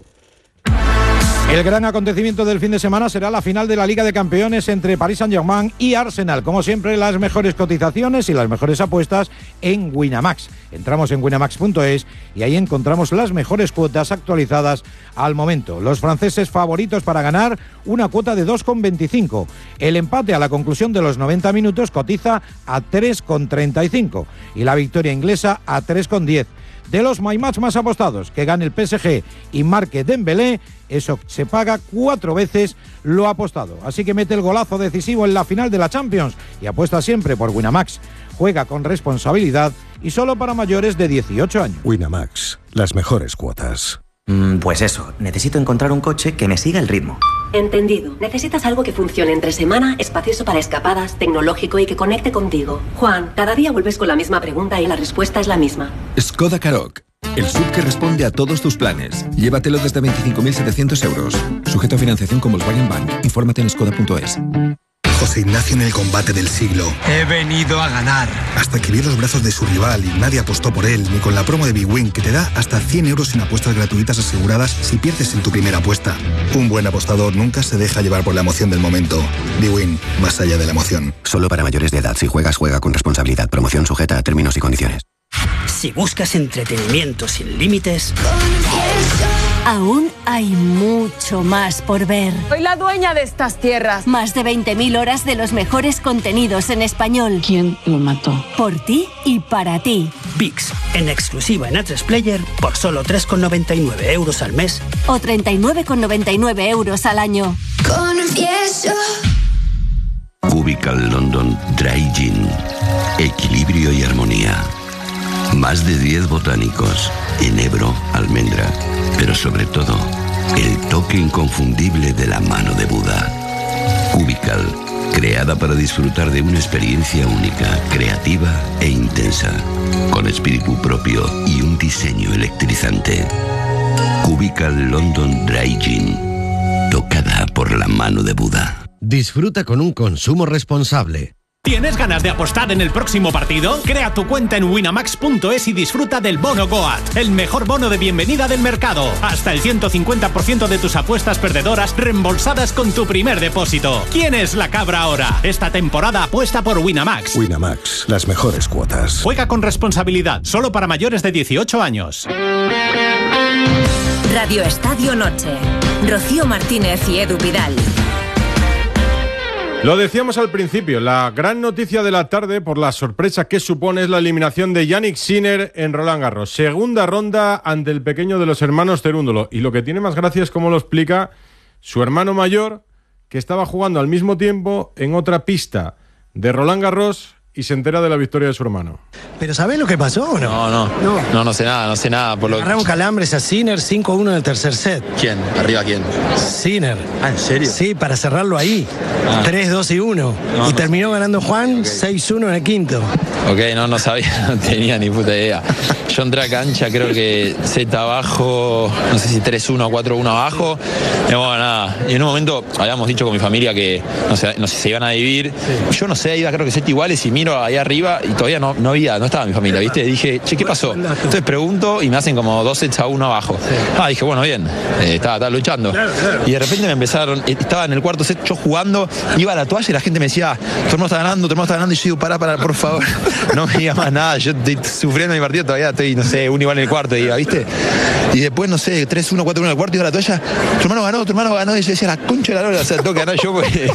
El gran acontecimiento del fin de semana será la final de la Liga de Campeones entre Paris Saint-Germain y Arsenal. Como siempre, las mejores cotizaciones y las mejores apuestas en Winamax. Entramos en winamax punto es y ahí encontramos las mejores cuotas actualizadas al momento. Los franceses favoritos para ganar, una cuota de dos coma veinticinco. El empate a la conclusión de los noventa minutos cotiza a tres coma treinta y cinco y la victoria inglesa a tres coma diez. De los my match más apostados, que gane el P S G y marque Dembélé, eso se paga cuatro veces lo apostado. Así que mete el golazo decisivo en la final de la Champions y apuesta siempre por Winamax. Juega con responsabilidad y solo para mayores de dieciocho años. Winamax, las mejores cuotas. Mm, pues eso, necesito encontrar un coche que me siga el ritmo. Entendido. Necesitas algo que funcione entre semana, espacioso para escapadas, tecnológico y que conecte contigo. Juan, cada día vuelves con la misma pregunta y la respuesta es la misma. Skoda Karoq, el S U V que responde a todos tus planes. Llévatelo desde veinticinco mil setecientos euros. Sujeto a financiación con Volkswagen Bank. Infórmate en skoda punto es. José Ignacio en el combate del siglo. He venido a ganar. Hasta que vio los brazos de su rival y nadie apostó por él, ni con la promo de BWin, que te da hasta cien euros en apuestas gratuitas aseguradas si pierdes en tu primera apuesta. Un buen apostador nunca se deja llevar por la emoción del momento. BWin, más allá de la emoción. Solo para mayores de edad. Si juegas, juega con responsabilidad. Promoción sujeta a términos y condiciones. Si buscas entretenimiento sin límites... Aún hay mucho más por ver. Soy la dueña de estas tierras. Más de veinte mil horas de los mejores contenidos en español. ¿Quién lo mató? Por ti y para ti. VIX, en exclusiva en A tres Player, por solo tres con noventa y nueve euros al mes. O treinta y nueve con noventa y nueve euros al año. Confieso. Cubical London Dry Gin. Equilibrio y armonía. Más de diez botánicos. Enebro, almendra. Pero sobre todo, el toque inconfundible de la mano de Buda. Cubical, creada para disfrutar de una experiencia única, creativa e intensa, con espíritu propio y un diseño electrizante. Cubical London Dry Gin, tocada por la mano de Buda. Disfruta con un consumo responsable. ¿Tienes ganas de apostar en el próximo partido? Crea tu cuenta en winamax punto es y disfruta del bono Goat, el mejor bono de bienvenida del mercado. Hasta el ciento cincuenta por ciento de tus apuestas perdedoras reembolsadas con tu primer depósito. ¿Quién es la cabra ahora? Esta temporada apuesta por Winamax. Winamax, las mejores cuotas. Juega con responsabilidad, solo para mayores de dieciocho años. Radio Estadio Noche. Rocío Martínez y Edu Pidal. Lo decíamos al principio, la gran noticia de la tarde por la sorpresa que supone es la eliminación de Jannik Sinner en Roland Garros. Segunda ronda ante el pequeño de los hermanos Cerúndolo. Y lo que tiene más gracia es cómo lo explica su hermano mayor, que estaba jugando al mismo tiempo en otra pista de Roland Garros y se entera de la victoria de su hermano. ¿Pero sabés lo que pasó o no? No, no, no, no, no sé nada, no sé nada. Por lo... Agarraron calambres a Sinner cinco a uno en el tercer set. ¿Quién? ¿Arriba quién? Sinner. Ah, ¿en serio? Sí, para cerrarlo ahí. Ah. tres dos y uno. No, y no. Terminó ganando Juan okay. seis uno en el quinto. Ok, no, no sabía, no tenía ni puta idea. Yo entré a cancha, creo que Z abajo, no sé si tres uno o cuatro uno abajo. Y bueno, nada. Y en un momento habíamos dicho con mi familia que no sé, no sé, se iban a dividir. Sí. Yo no sé, iba creo que set iguales y miro ahí arriba y todavía no, no había, no estaba mi familia, ¿viste? Dije, che, ¿qué pasó? Entonces pregunto y me hacen como dos sets a uno abajo. Sí. Ah, dije, bueno, bien, eh, estaba, estaba luchando. Claro, claro. Y de repente me empezaron, estaba en el cuarto set yo jugando, iba a la toalla y la gente me decía, tu hermano está ganando, tu hermano está ganando. Y yo digo, pará, pará, por favor, no me digas más nada, yo estoy sufriendo mi partido todavía, estoy, no sé, un igual en el cuarto, diga, ¿viste? Y después, no sé, tres uno, cuatro uno en el cuarto, iba a la toalla, tu hermano ganó, tu hermano ganó. Y yo decía, la concha de la lora, o sea, tengo que ganar yo porque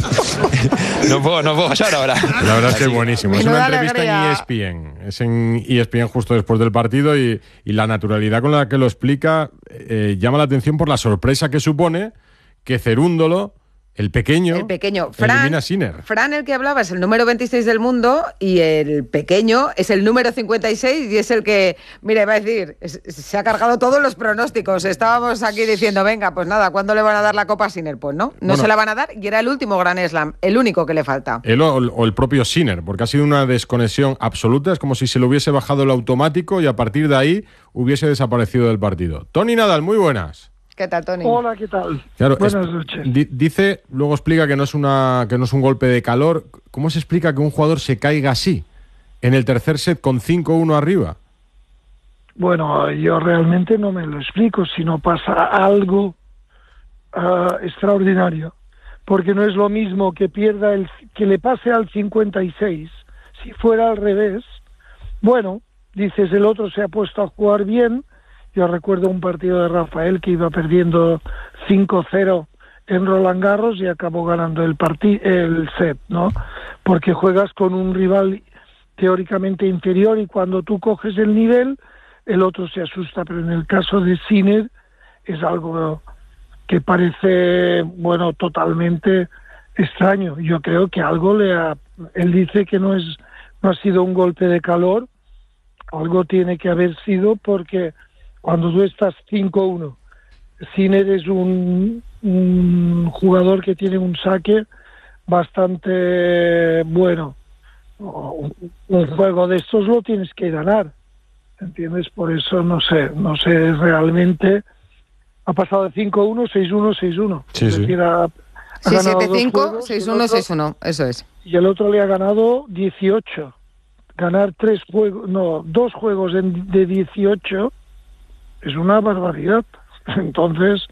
no puedo, no puedo fallar ahora. La verdad es que es buenísimo. Es una entrevista en E S P N. Es en E S P N justo después del partido y, y la naturalidad con la que lo explica eh, llama la atención por la sorpresa que supone que Cerúndolo, el pequeño, el pequeño. Fran, elimina a Sinner. Fran, el que hablaba, es el número veintiséis del mundo y el pequeño es el número cincuenta y seis y es el que, mire, va a decir, es, se ha cargado todos los pronósticos. Estábamos aquí diciendo, venga, pues nada, ¿cuándo le van a dar la copa a Sinner? Pues no, no bueno, se la van a dar y era el último Grand Slam, el único que le falta. Él o, o el propio Sinner, porque ha sido una desconexión absoluta, es como si se le hubiese bajado el automático y a partir de ahí hubiese desaparecido del partido. Tony Nadal, muy buenas. ¿Qué tal, Tony? Hola, ¿qué tal? Claro, buenas es, noches. Di, dice, luego explica que no es una que no es un golpe de calor. ¿Cómo se explica que un jugador se caiga así en el tercer set con cinco uno arriba? Bueno, yo realmente no me lo explico si no pasa algo uh, extraordinario, porque no es lo mismo que pierda el que le pase al cincuenta y seis si fuera al revés. Bueno, dices, el otro se ha puesto a jugar bien. Yo recuerdo un partido de Rafael que iba perdiendo cinco cero en Roland Garros y acabó ganando el partido, el set, ¿no? Porque juegas con un rival teóricamente inferior y cuando tú coges el nivel, el otro se asusta. Pero en el caso de Sinner es algo que parece, bueno, totalmente extraño. Yo creo que algo le ha... Él dice que no es, no ha sido un golpe de calor, algo tiene que haber sido porque... Cuando tú estás cinco uno, Sinner es un, un jugador que tiene un saque bastante bueno. Un, un juego de estos lo tienes que ganar, ¿entiendes? Por eso no sé, no sé realmente. Ha pasado de cinco uno, seis uno, seis uno. Sí, es decir, sí. Ha, ha sí, siete cinco, seis uno, seis uno, eso es. Y el otro le ha ganado dieciocho. Ganar tres juegos, no, dos juegos en, de dieciocho... es una barbaridad. Entonces,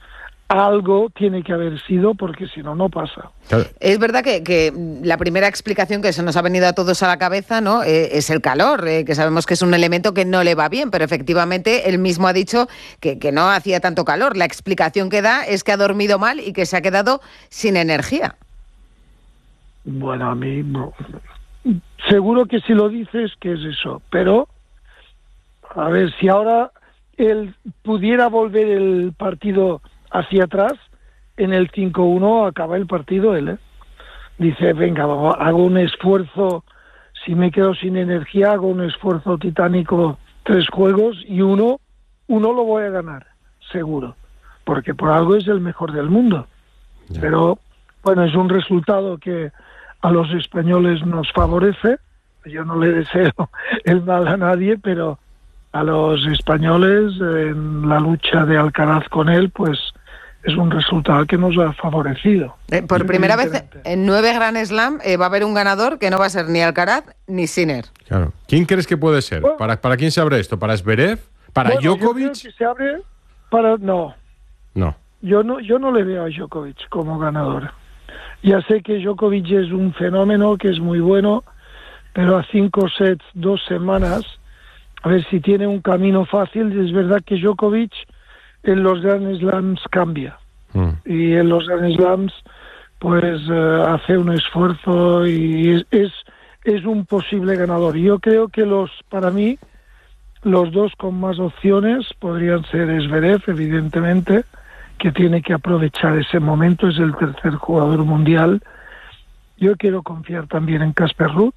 algo tiene que haber sido, porque si no, no pasa. Es verdad que, que la primera explicación que se nos ha venido a todos a la cabeza, ¿no?, eh, es el calor, eh, que sabemos que es un elemento que no le va bien, pero efectivamente él mismo ha dicho que, que no hacía tanto calor. La explicación que da es que ha dormido mal y que se ha quedado sin energía. Bueno, a mí no. Seguro que si lo dices que es eso, pero a ver, si ahora él pudiera volver el partido hacia atrás, en el cinco uno acaba el partido él, ¿eh? Dice, venga, hago un esfuerzo, si me quedo sin energía, hago un esfuerzo titánico, tres juegos, y uno, uno lo voy a ganar, seguro, porque por algo es el mejor del mundo. Yeah. Pero, bueno, es un resultado que a los españoles nos favorece. Yo no le deseo el mal a nadie, pero a los españoles en la lucha de Alcaraz con él, pues es un resultado que nos ha favorecido. Eh, por primera vez en nueve Grand Slam eh, va a haber un ganador que no va a ser ni Alcaraz ni Sinner. Claro. ¿Quién crees que puede ser? Bueno, ¿Para, ¿Para quién se abre esto? ¿Para Zverev? ¿Para bueno, Djokovic? Yo creo que se abre para... No. No. Yo no, yo no le veo a Djokovic como ganador. Ya sé que Djokovic es un fenómeno, que es muy bueno, pero a cinco sets, dos semanas, a ver si tiene un camino fácil. Es verdad que Djokovic en los Grand Slams cambia. Mm. Y en los Grand Slams pues uh, hace un esfuerzo y es, es, es un posible ganador. Yo creo que los, para mí, los dos con más opciones podrían ser Zverev, evidentemente, que tiene que aprovechar ese momento, es el tercer jugador mundial. Yo quiero confiar también en Casper Ruud.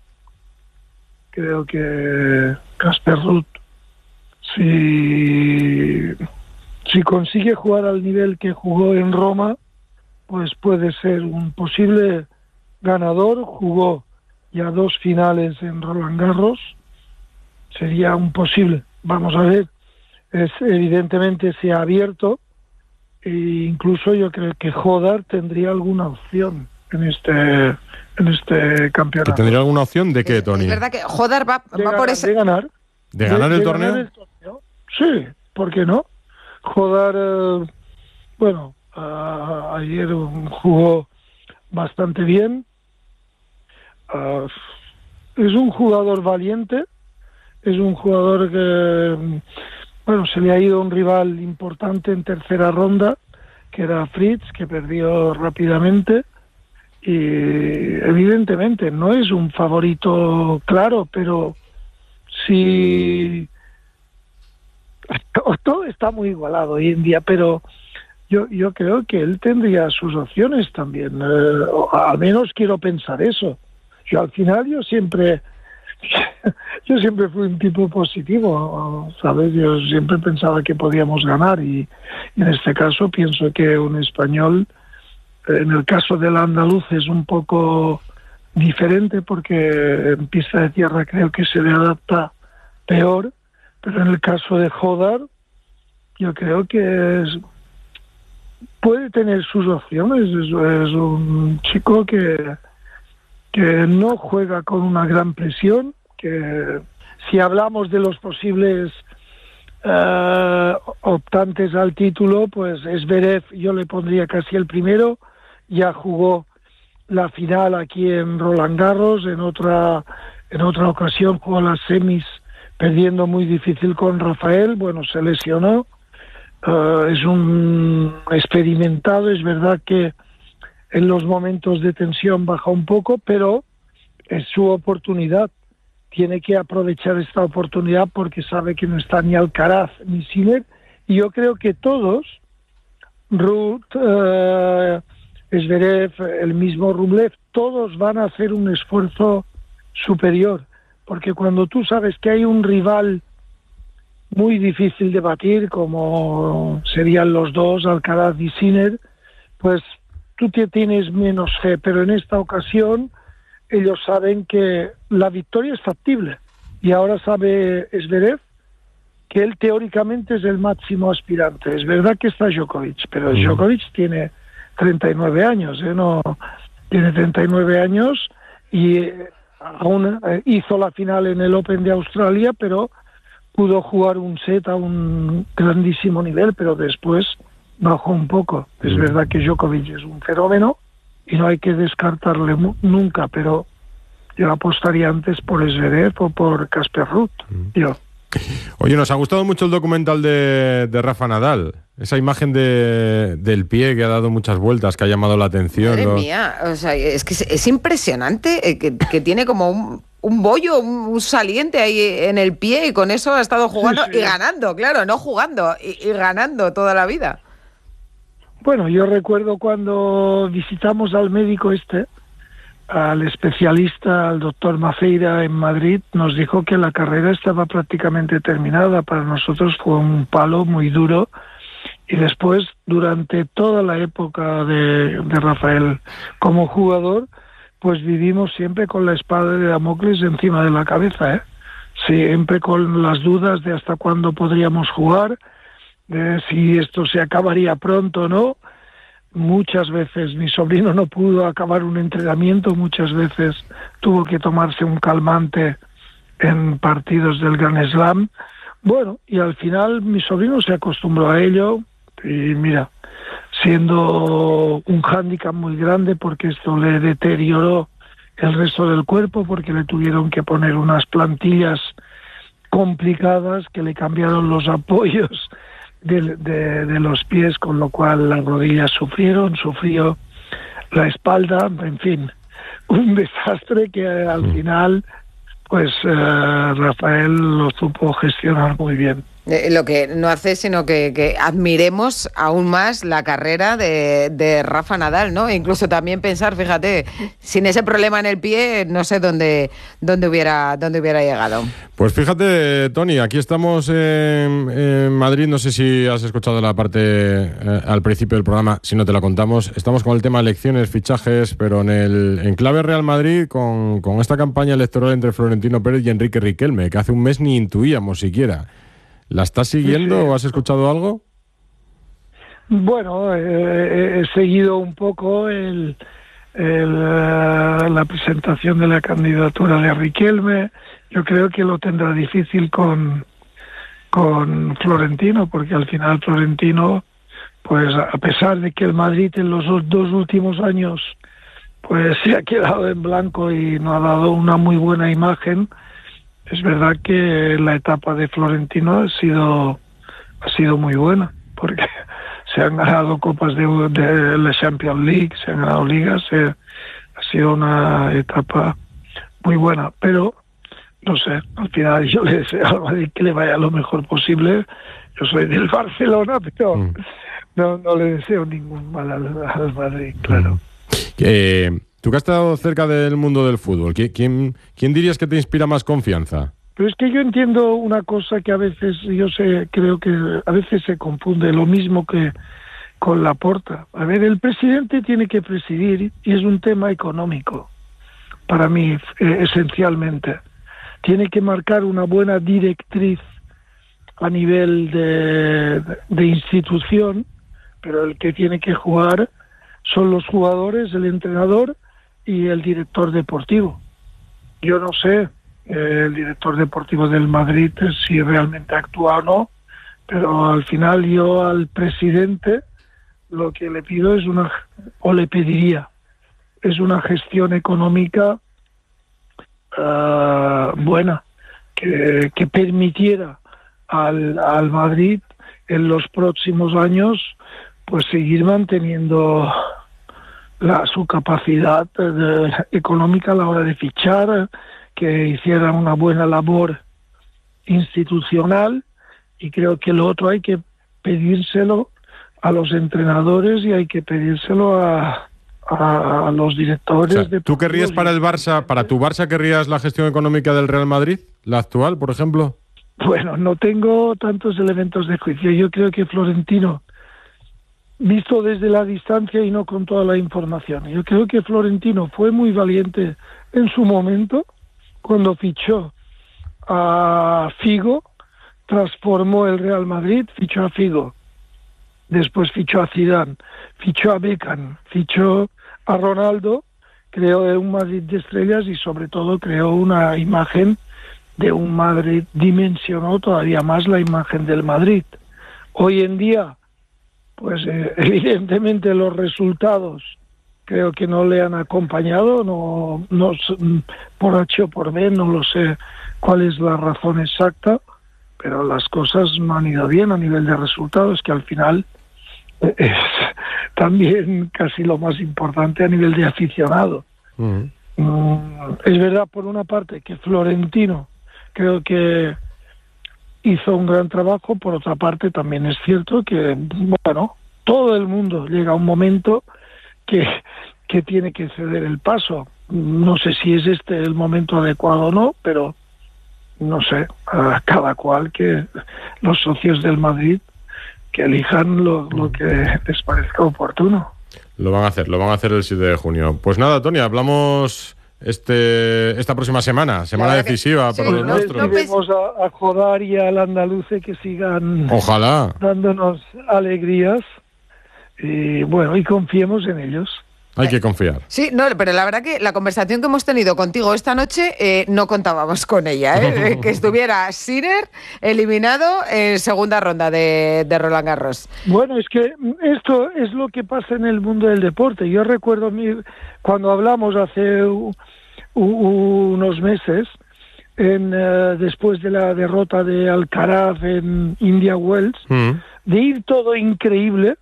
Creo que Casper Ruud, si, si consigue jugar al nivel que jugó en Roma, pues puede ser un posible ganador. Jugó ya dos finales en Roland Garros, sería un posible. Vamos a ver, es evidentemente se ha abierto, e incluso yo creo que Hodar tendría alguna opción en este en este campeonato. ¿Que tendría alguna opción de qué, Tony? Es verdad que Hodar va, va ganar, por ese... De ganar. ¿De ganar de, el, de torneo? ganar el torneo? Sí, ¿por qué no? Hodar, eh, bueno, uh, ayer jugó bastante bien. Uh, es un jugador valiente, es un jugador que, bueno, se le ha ido un rival importante en tercera ronda, que era Fritz, que perdió rápidamente. Y evidentemente no es un favorito claro, pero si todo está muy igualado hoy en día, pero yo yo creo que él tendría sus opciones también, eh, al menos quiero pensar eso. Yo al final yo siempre yo siempre fui un tipo positivo, ¿sabes? Yo siempre pensaba que podíamos ganar y, y en este caso pienso que un español, en el caso del andaluz es un poco diferente porque en pista de tierra creo que se le adapta peor, pero en el caso de Hodar yo creo que es, puede tener sus opciones. Es, es un chico que, que no juega con una gran presión, que si hablamos de los posibles uh, optantes al título, pues Zverev yo le pondría casi el primero. Ya jugó la final aquí en Roland Garros, en otra en otra ocasión jugó las semis perdiendo muy difícil con Rafael, bueno, se lesionó, uh, es un experimentado, es verdad que en los momentos de tensión baja un poco, pero es su oportunidad, tiene que aprovechar esta oportunidad porque sabe que no está ni Alcaraz ni Sinner, y yo creo que todos, Ruud, uh, Zverev, el mismo Rublev, todos van a hacer un esfuerzo superior, porque cuando tú sabes que hay un rival muy difícil de batir, como serían los dos, Alcaraz y Sinner, pues tú te tienes menos fe, pero en esta ocasión ellos saben que la victoria es factible, y ahora sabe Zverev que él teóricamente es el máximo aspirante. Es verdad que está Djokovic, pero mm. Djokovic tiene treinta y nueve años, ¿eh? No, tiene treinta y nueve años y eh, aún eh, hizo la final en el Open de Australia, pero pudo jugar un set a un grandísimo nivel, pero después bajó un poco. Es Mm. verdad que Djokovic es un fenómeno y no hay que descartarle mu- nunca, pero yo apostaría antes por Zverev o por Casper Ruud. Yo. Oye, nos ha gustado mucho el documental de, de Rafa Nadal. Esa imagen de, del pie que ha dado muchas vueltas, que ha llamado la atención. Madre Lo- mía, o sea, es que es, es impresionante eh, que, que tiene como un, un bollo, un, un saliente ahí en el pie y con eso ha estado jugando Sí, sí. y ganando, claro, no jugando, y, y ganando toda la vida. Bueno, yo recuerdo cuando visitamos al médico este, al especialista, al doctor Maceira en Madrid, nos dijo que la carrera estaba prácticamente terminada. Para nosotros fue un palo muy duro. Y después, durante toda la época de, de Rafael como jugador, pues vivimos siempre con la espada de Damocles encima de la cabeza, ¿eh? Siempre con las dudas de hasta cuándo podríamos jugar, de si esto se acabaría pronto o no. Muchas veces mi sobrino no pudo acabar un entrenamiento, muchas veces tuvo que tomarse un calmante en partidos del Grand Slam. Bueno, y al final mi sobrino se acostumbró a ello y mira, siendo un hándicap muy grande porque esto le deterioró el resto del cuerpo, porque le tuvieron que poner unas plantillas complicadas que le cambiaron los apoyos de, de, de los pies, con lo cual las rodillas sufrieron, sufrió la espalda, en fin, un desastre que al final pues eh, Rafael lo supo gestionar muy bien. Eh, lo que no hace sino que, que admiremos aún más la carrera de, de Rafa Nadal, ¿no? E incluso también pensar, fíjate, sin ese problema en el pie, no sé dónde, dónde, hubiera, dónde hubiera llegado. Pues fíjate, Tony, aquí estamos en, en Madrid, no sé si has escuchado la parte eh, al principio del programa, si no te la contamos. Estamos con el tema elecciones, fichajes, pero en el en clave Real Madrid, con, con esta campaña electoral entre Florentino Pérez y Enrique Riquelme, que hace un mes ni intuíamos siquiera. ¿La estás siguiendo Sí, sí. o has escuchado algo? Bueno, eh, he seguido un poco el, el, eh, la presentación de la candidatura de Riquelme. Yo creo que lo tendrá difícil con, con Florentino, porque al final Florentino, pues a pesar de que el Madrid en los dos últimos años pues se ha quedado en blanco y no ha dado una muy buena imagen, es verdad que la etapa de Florentino ha sido ha sido muy buena, porque se han ganado copas de, de la Champions League, se han ganado ligas, se, ha sido una etapa muy buena, pero no sé, al final yo le deseo al Madrid que le vaya lo mejor posible. Yo soy del Barcelona, pero mm. no, no le deseo ningún mal al, al Madrid, claro. Eh, tú que has estado cerca del mundo del fútbol, ¿quién, quién dirías que te inspira más confianza? Pero es que yo entiendo una cosa que a veces, yo sé, creo que a veces se confunde, lo mismo que con Laporta. A ver, el presidente tiene que presidir y es un tema económico, para mí, eh, esencialmente. Tiene que marcar una buena directriz a nivel de, de institución, pero el que tiene que jugar son los jugadores, el entrenador y el director deportivo. Yo no sé eh, el director deportivo del Madrid si realmente actúa o no, pero al final yo al presidente lo que le pido es una, o le pediría, es una gestión económica uh, buena, que, que permitiera al, al Madrid en los próximos años pues seguir manteniendo la, su capacidad de, económica a la hora de fichar, que hiciera una buena labor institucional, y creo que lo otro hay que pedírselo a los entrenadores y hay que pedírselo a, a, a los directores. O sea, ¿tú querrías para el Barça, para tu Barça querrías la gestión económica del Real Madrid, la actual, por ejemplo? Bueno, no tengo tantos elementos de juicio. Yo creo que Florentino, visto desde la distancia y no con toda la información, yo creo que Florentino fue muy valiente en su momento cuando fichó a Figo, transformó el Real Madrid, fichó a Figo, después fichó a Zidane, fichó a Beckham, fichó a Ronaldo, creó un Madrid de estrellas y sobre todo creó una imagen de un Madrid, dimensionó todavía más la imagen del Madrid. Hoy en día pues eh, evidentemente los resultados creo que no le han acompañado, no, no por H o por B, no lo sé cuál es la razón exacta, pero las cosas no han ido bien a nivel de resultados, que al final es también casi lo más importante a nivel de aficionado. Uh-huh. Mm, es verdad, por una parte, que Florentino creo que hizo un gran trabajo, por otra parte también es cierto que, bueno, todo el mundo llega a un momento que, que tiene que ceder el paso. No sé si es este el momento adecuado o no, pero no sé, a cada cual, que los socios del Madrid que elijan lo, lo que les parezca oportuno. Lo van a hacer, lo van a hacer el siete de junio. Pues nada, Tony, hablamos este esta próxima semana, semana decisiva que, para sí, los nuestros. Vamos a, a Jodar y al Andaluce que sigan Ojalá. dándonos alegrías y bueno, y confiemos en ellos. Hay que confiar. Sí, no, pero la verdad que la conversación que hemos tenido contigo esta noche eh, no contábamos con ella, ¿eh? Que estuviera Sinner eliminado en segunda ronda de, de Roland Garros. Bueno, es que esto es lo que pasa en el mundo del deporte. Yo recuerdo mi, cuando hablamos hace u, u, unos meses, en, uh, después de la derrota de Alcaraz en India Wells, mm. de ir todo increíble,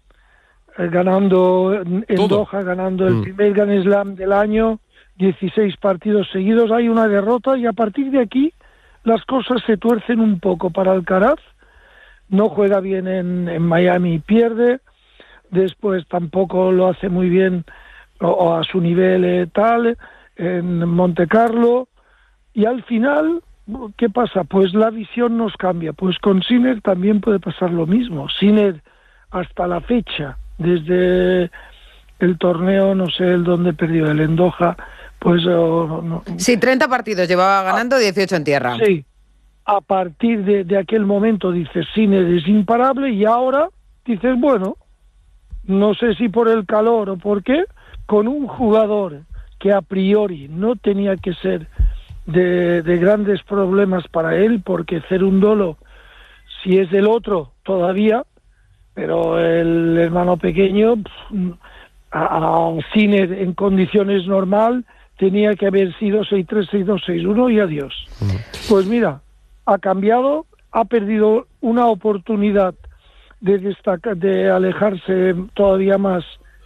ganando en Todo. Doha, ganando el mm. primer Grand Slam del año, dieciséis partidos seguidos, hay una derrota y a partir de aquí las cosas se tuercen un poco para Alcaraz, no juega bien en, en Miami y pierde, después tampoco lo hace muy bien o, o a su nivel eh, tal, en Monte Carlo, y al final, ¿qué pasa? Pues la visión nos cambia, pues con Sinner también puede pasar lo mismo. Sinner hasta la fecha, desde el torneo, no sé el dónde perdió, el en Doha, pues... Oh, no, sí, treinta partidos llevaba ganando, dieciocho en tierra. Sí, a partir de, de aquel momento dices, Sinner es imparable, y ahora dices, bueno, no sé si por el calor o por qué, con un jugador que a priori no tenía que ser de, de grandes problemas para él, porque Cerundolo, si es del otro, todavía... pero el hermano pequeño, a, a Sinner en condiciones normal, tenía que haber sido seis tres, seis dos, seis uno y adiós. Pues mira, ha cambiado, ha perdido una oportunidad de destacar, de alejarse todavía más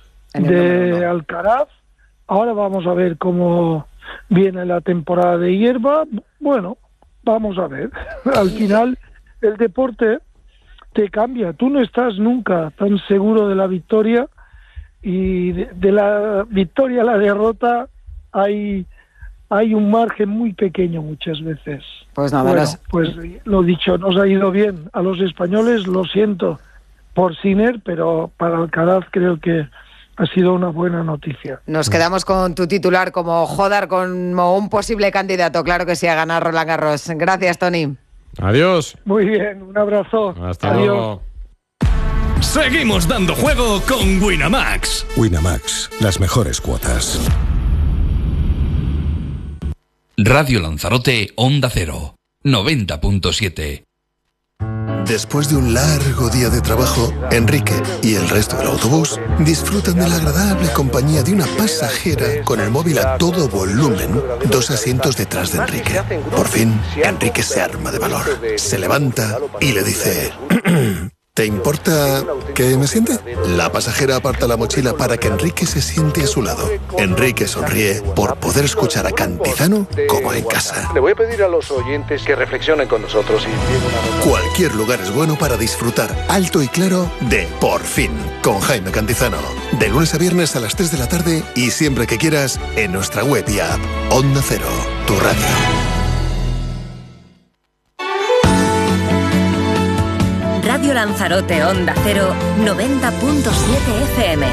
de Alcaraz. Ahora vamos a ver cómo viene la temporada de hierba. Bueno, vamos a ver. Al final, el deporte te cambia, tú no estás nunca tan seguro de la victoria, y de, de la victoria a la derrota hay hay un margen muy pequeño muchas veces. Pues nada, bueno, las... pues lo dicho, nos ha ido bien a los españoles, lo siento por Sinner, pero para Alcaraz creo que ha sido una buena noticia. Nos quedamos con tu titular como Jodar, como un posible candidato, claro que sí, a ganar Roland Garros. Gracias, Tony. Adiós. Muy bien, un abrazo. Hasta Adiós. luego. Seguimos dando juego con Winamax. Winamax, las mejores cuotas. Radio Lanzarote, Onda Cero, noventa punto siete. Después de un largo día de trabajo, Enrique y el resto del autobús disfrutan de la agradable compañía de una pasajera con el móvil a todo volumen, dos asientos detrás de Enrique. Por fin, Enrique se arma de valor, se levanta y le dice... ¿Te importa que me siente? La pasajera aparta la mochila para que Enrique se siente a su lado. Enrique sonríe por poder escuchar a Cantizano como en casa. Le voy a pedir a los oyentes que reflexionen con nosotros. Y... Cualquier lugar es bueno para disfrutar alto y claro de Por Fin, con Jaime Cantizano. De lunes a viernes a las tres de la tarde y siempre que quieras en nuestra web y app. Onda Cero, tu radio. Radio Lanzarote, Onda Cero, noventa punto siete F M.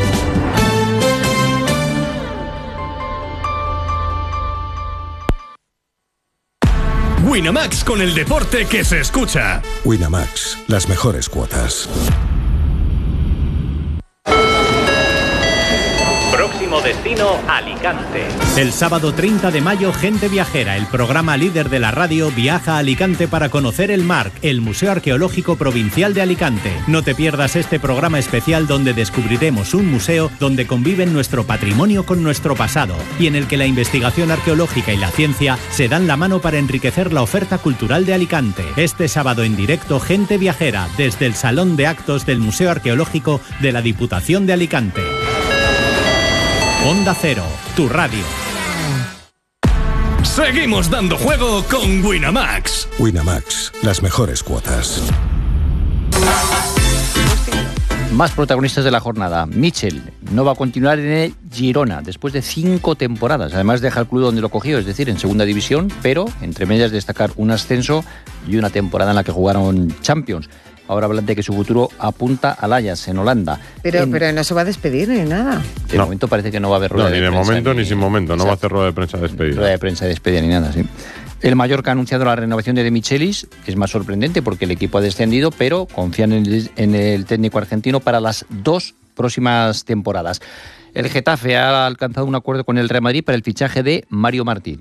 Winamax, con el deporte que se escucha. Winamax, las mejores cuotas. Próximo destino Alicante. El sábado treinta de mayo, Gente Viajera, el programa líder de la radio, viaja a Alicante para conocer el Marc, el Museo Arqueológico Provincial de Alicante. No te pierdas este programa especial donde descubriremos un museo donde conviven nuestro patrimonio con nuestro pasado y en el que la investigación arqueológica y la ciencia se dan la mano para enriquecer la oferta cultural de Alicante. Este sábado en directo, Gente Viajera, desde el Salón de Actos del Museo Arqueológico de la Diputación de Alicante. Onda Cero, tu radio. Seguimos dando juego con Winamax. Winamax, las mejores cuotas. Más protagonistas de la jornada. Mitchell no va a continuar en el Girona después de cinco temporadas. Además deja el club donde lo cogió, es decir, en segunda división, pero entre medias destacar un ascenso y una temporada en la que jugaron Champions. Ahora hablan de que su futuro apunta al Ajax en Holanda. Pero, en... pero no se va a despedir ni nada. De no. momento parece que no va a haber rueda no, de ni de prensa. momento ni, ni sin momento. No Exacto. va a hacer rueda de prensa de despedida. Rueda de prensa de despedida ni nada, sí. El Mallorca ha anunciado la renovación de De Michelis. Es más sorprendente porque el equipo ha descendido, pero confían en el, en el técnico argentino para las dos próximas temporadas. El Getafe ha alcanzado un acuerdo con el Real Madrid para el fichaje de Mario Martín.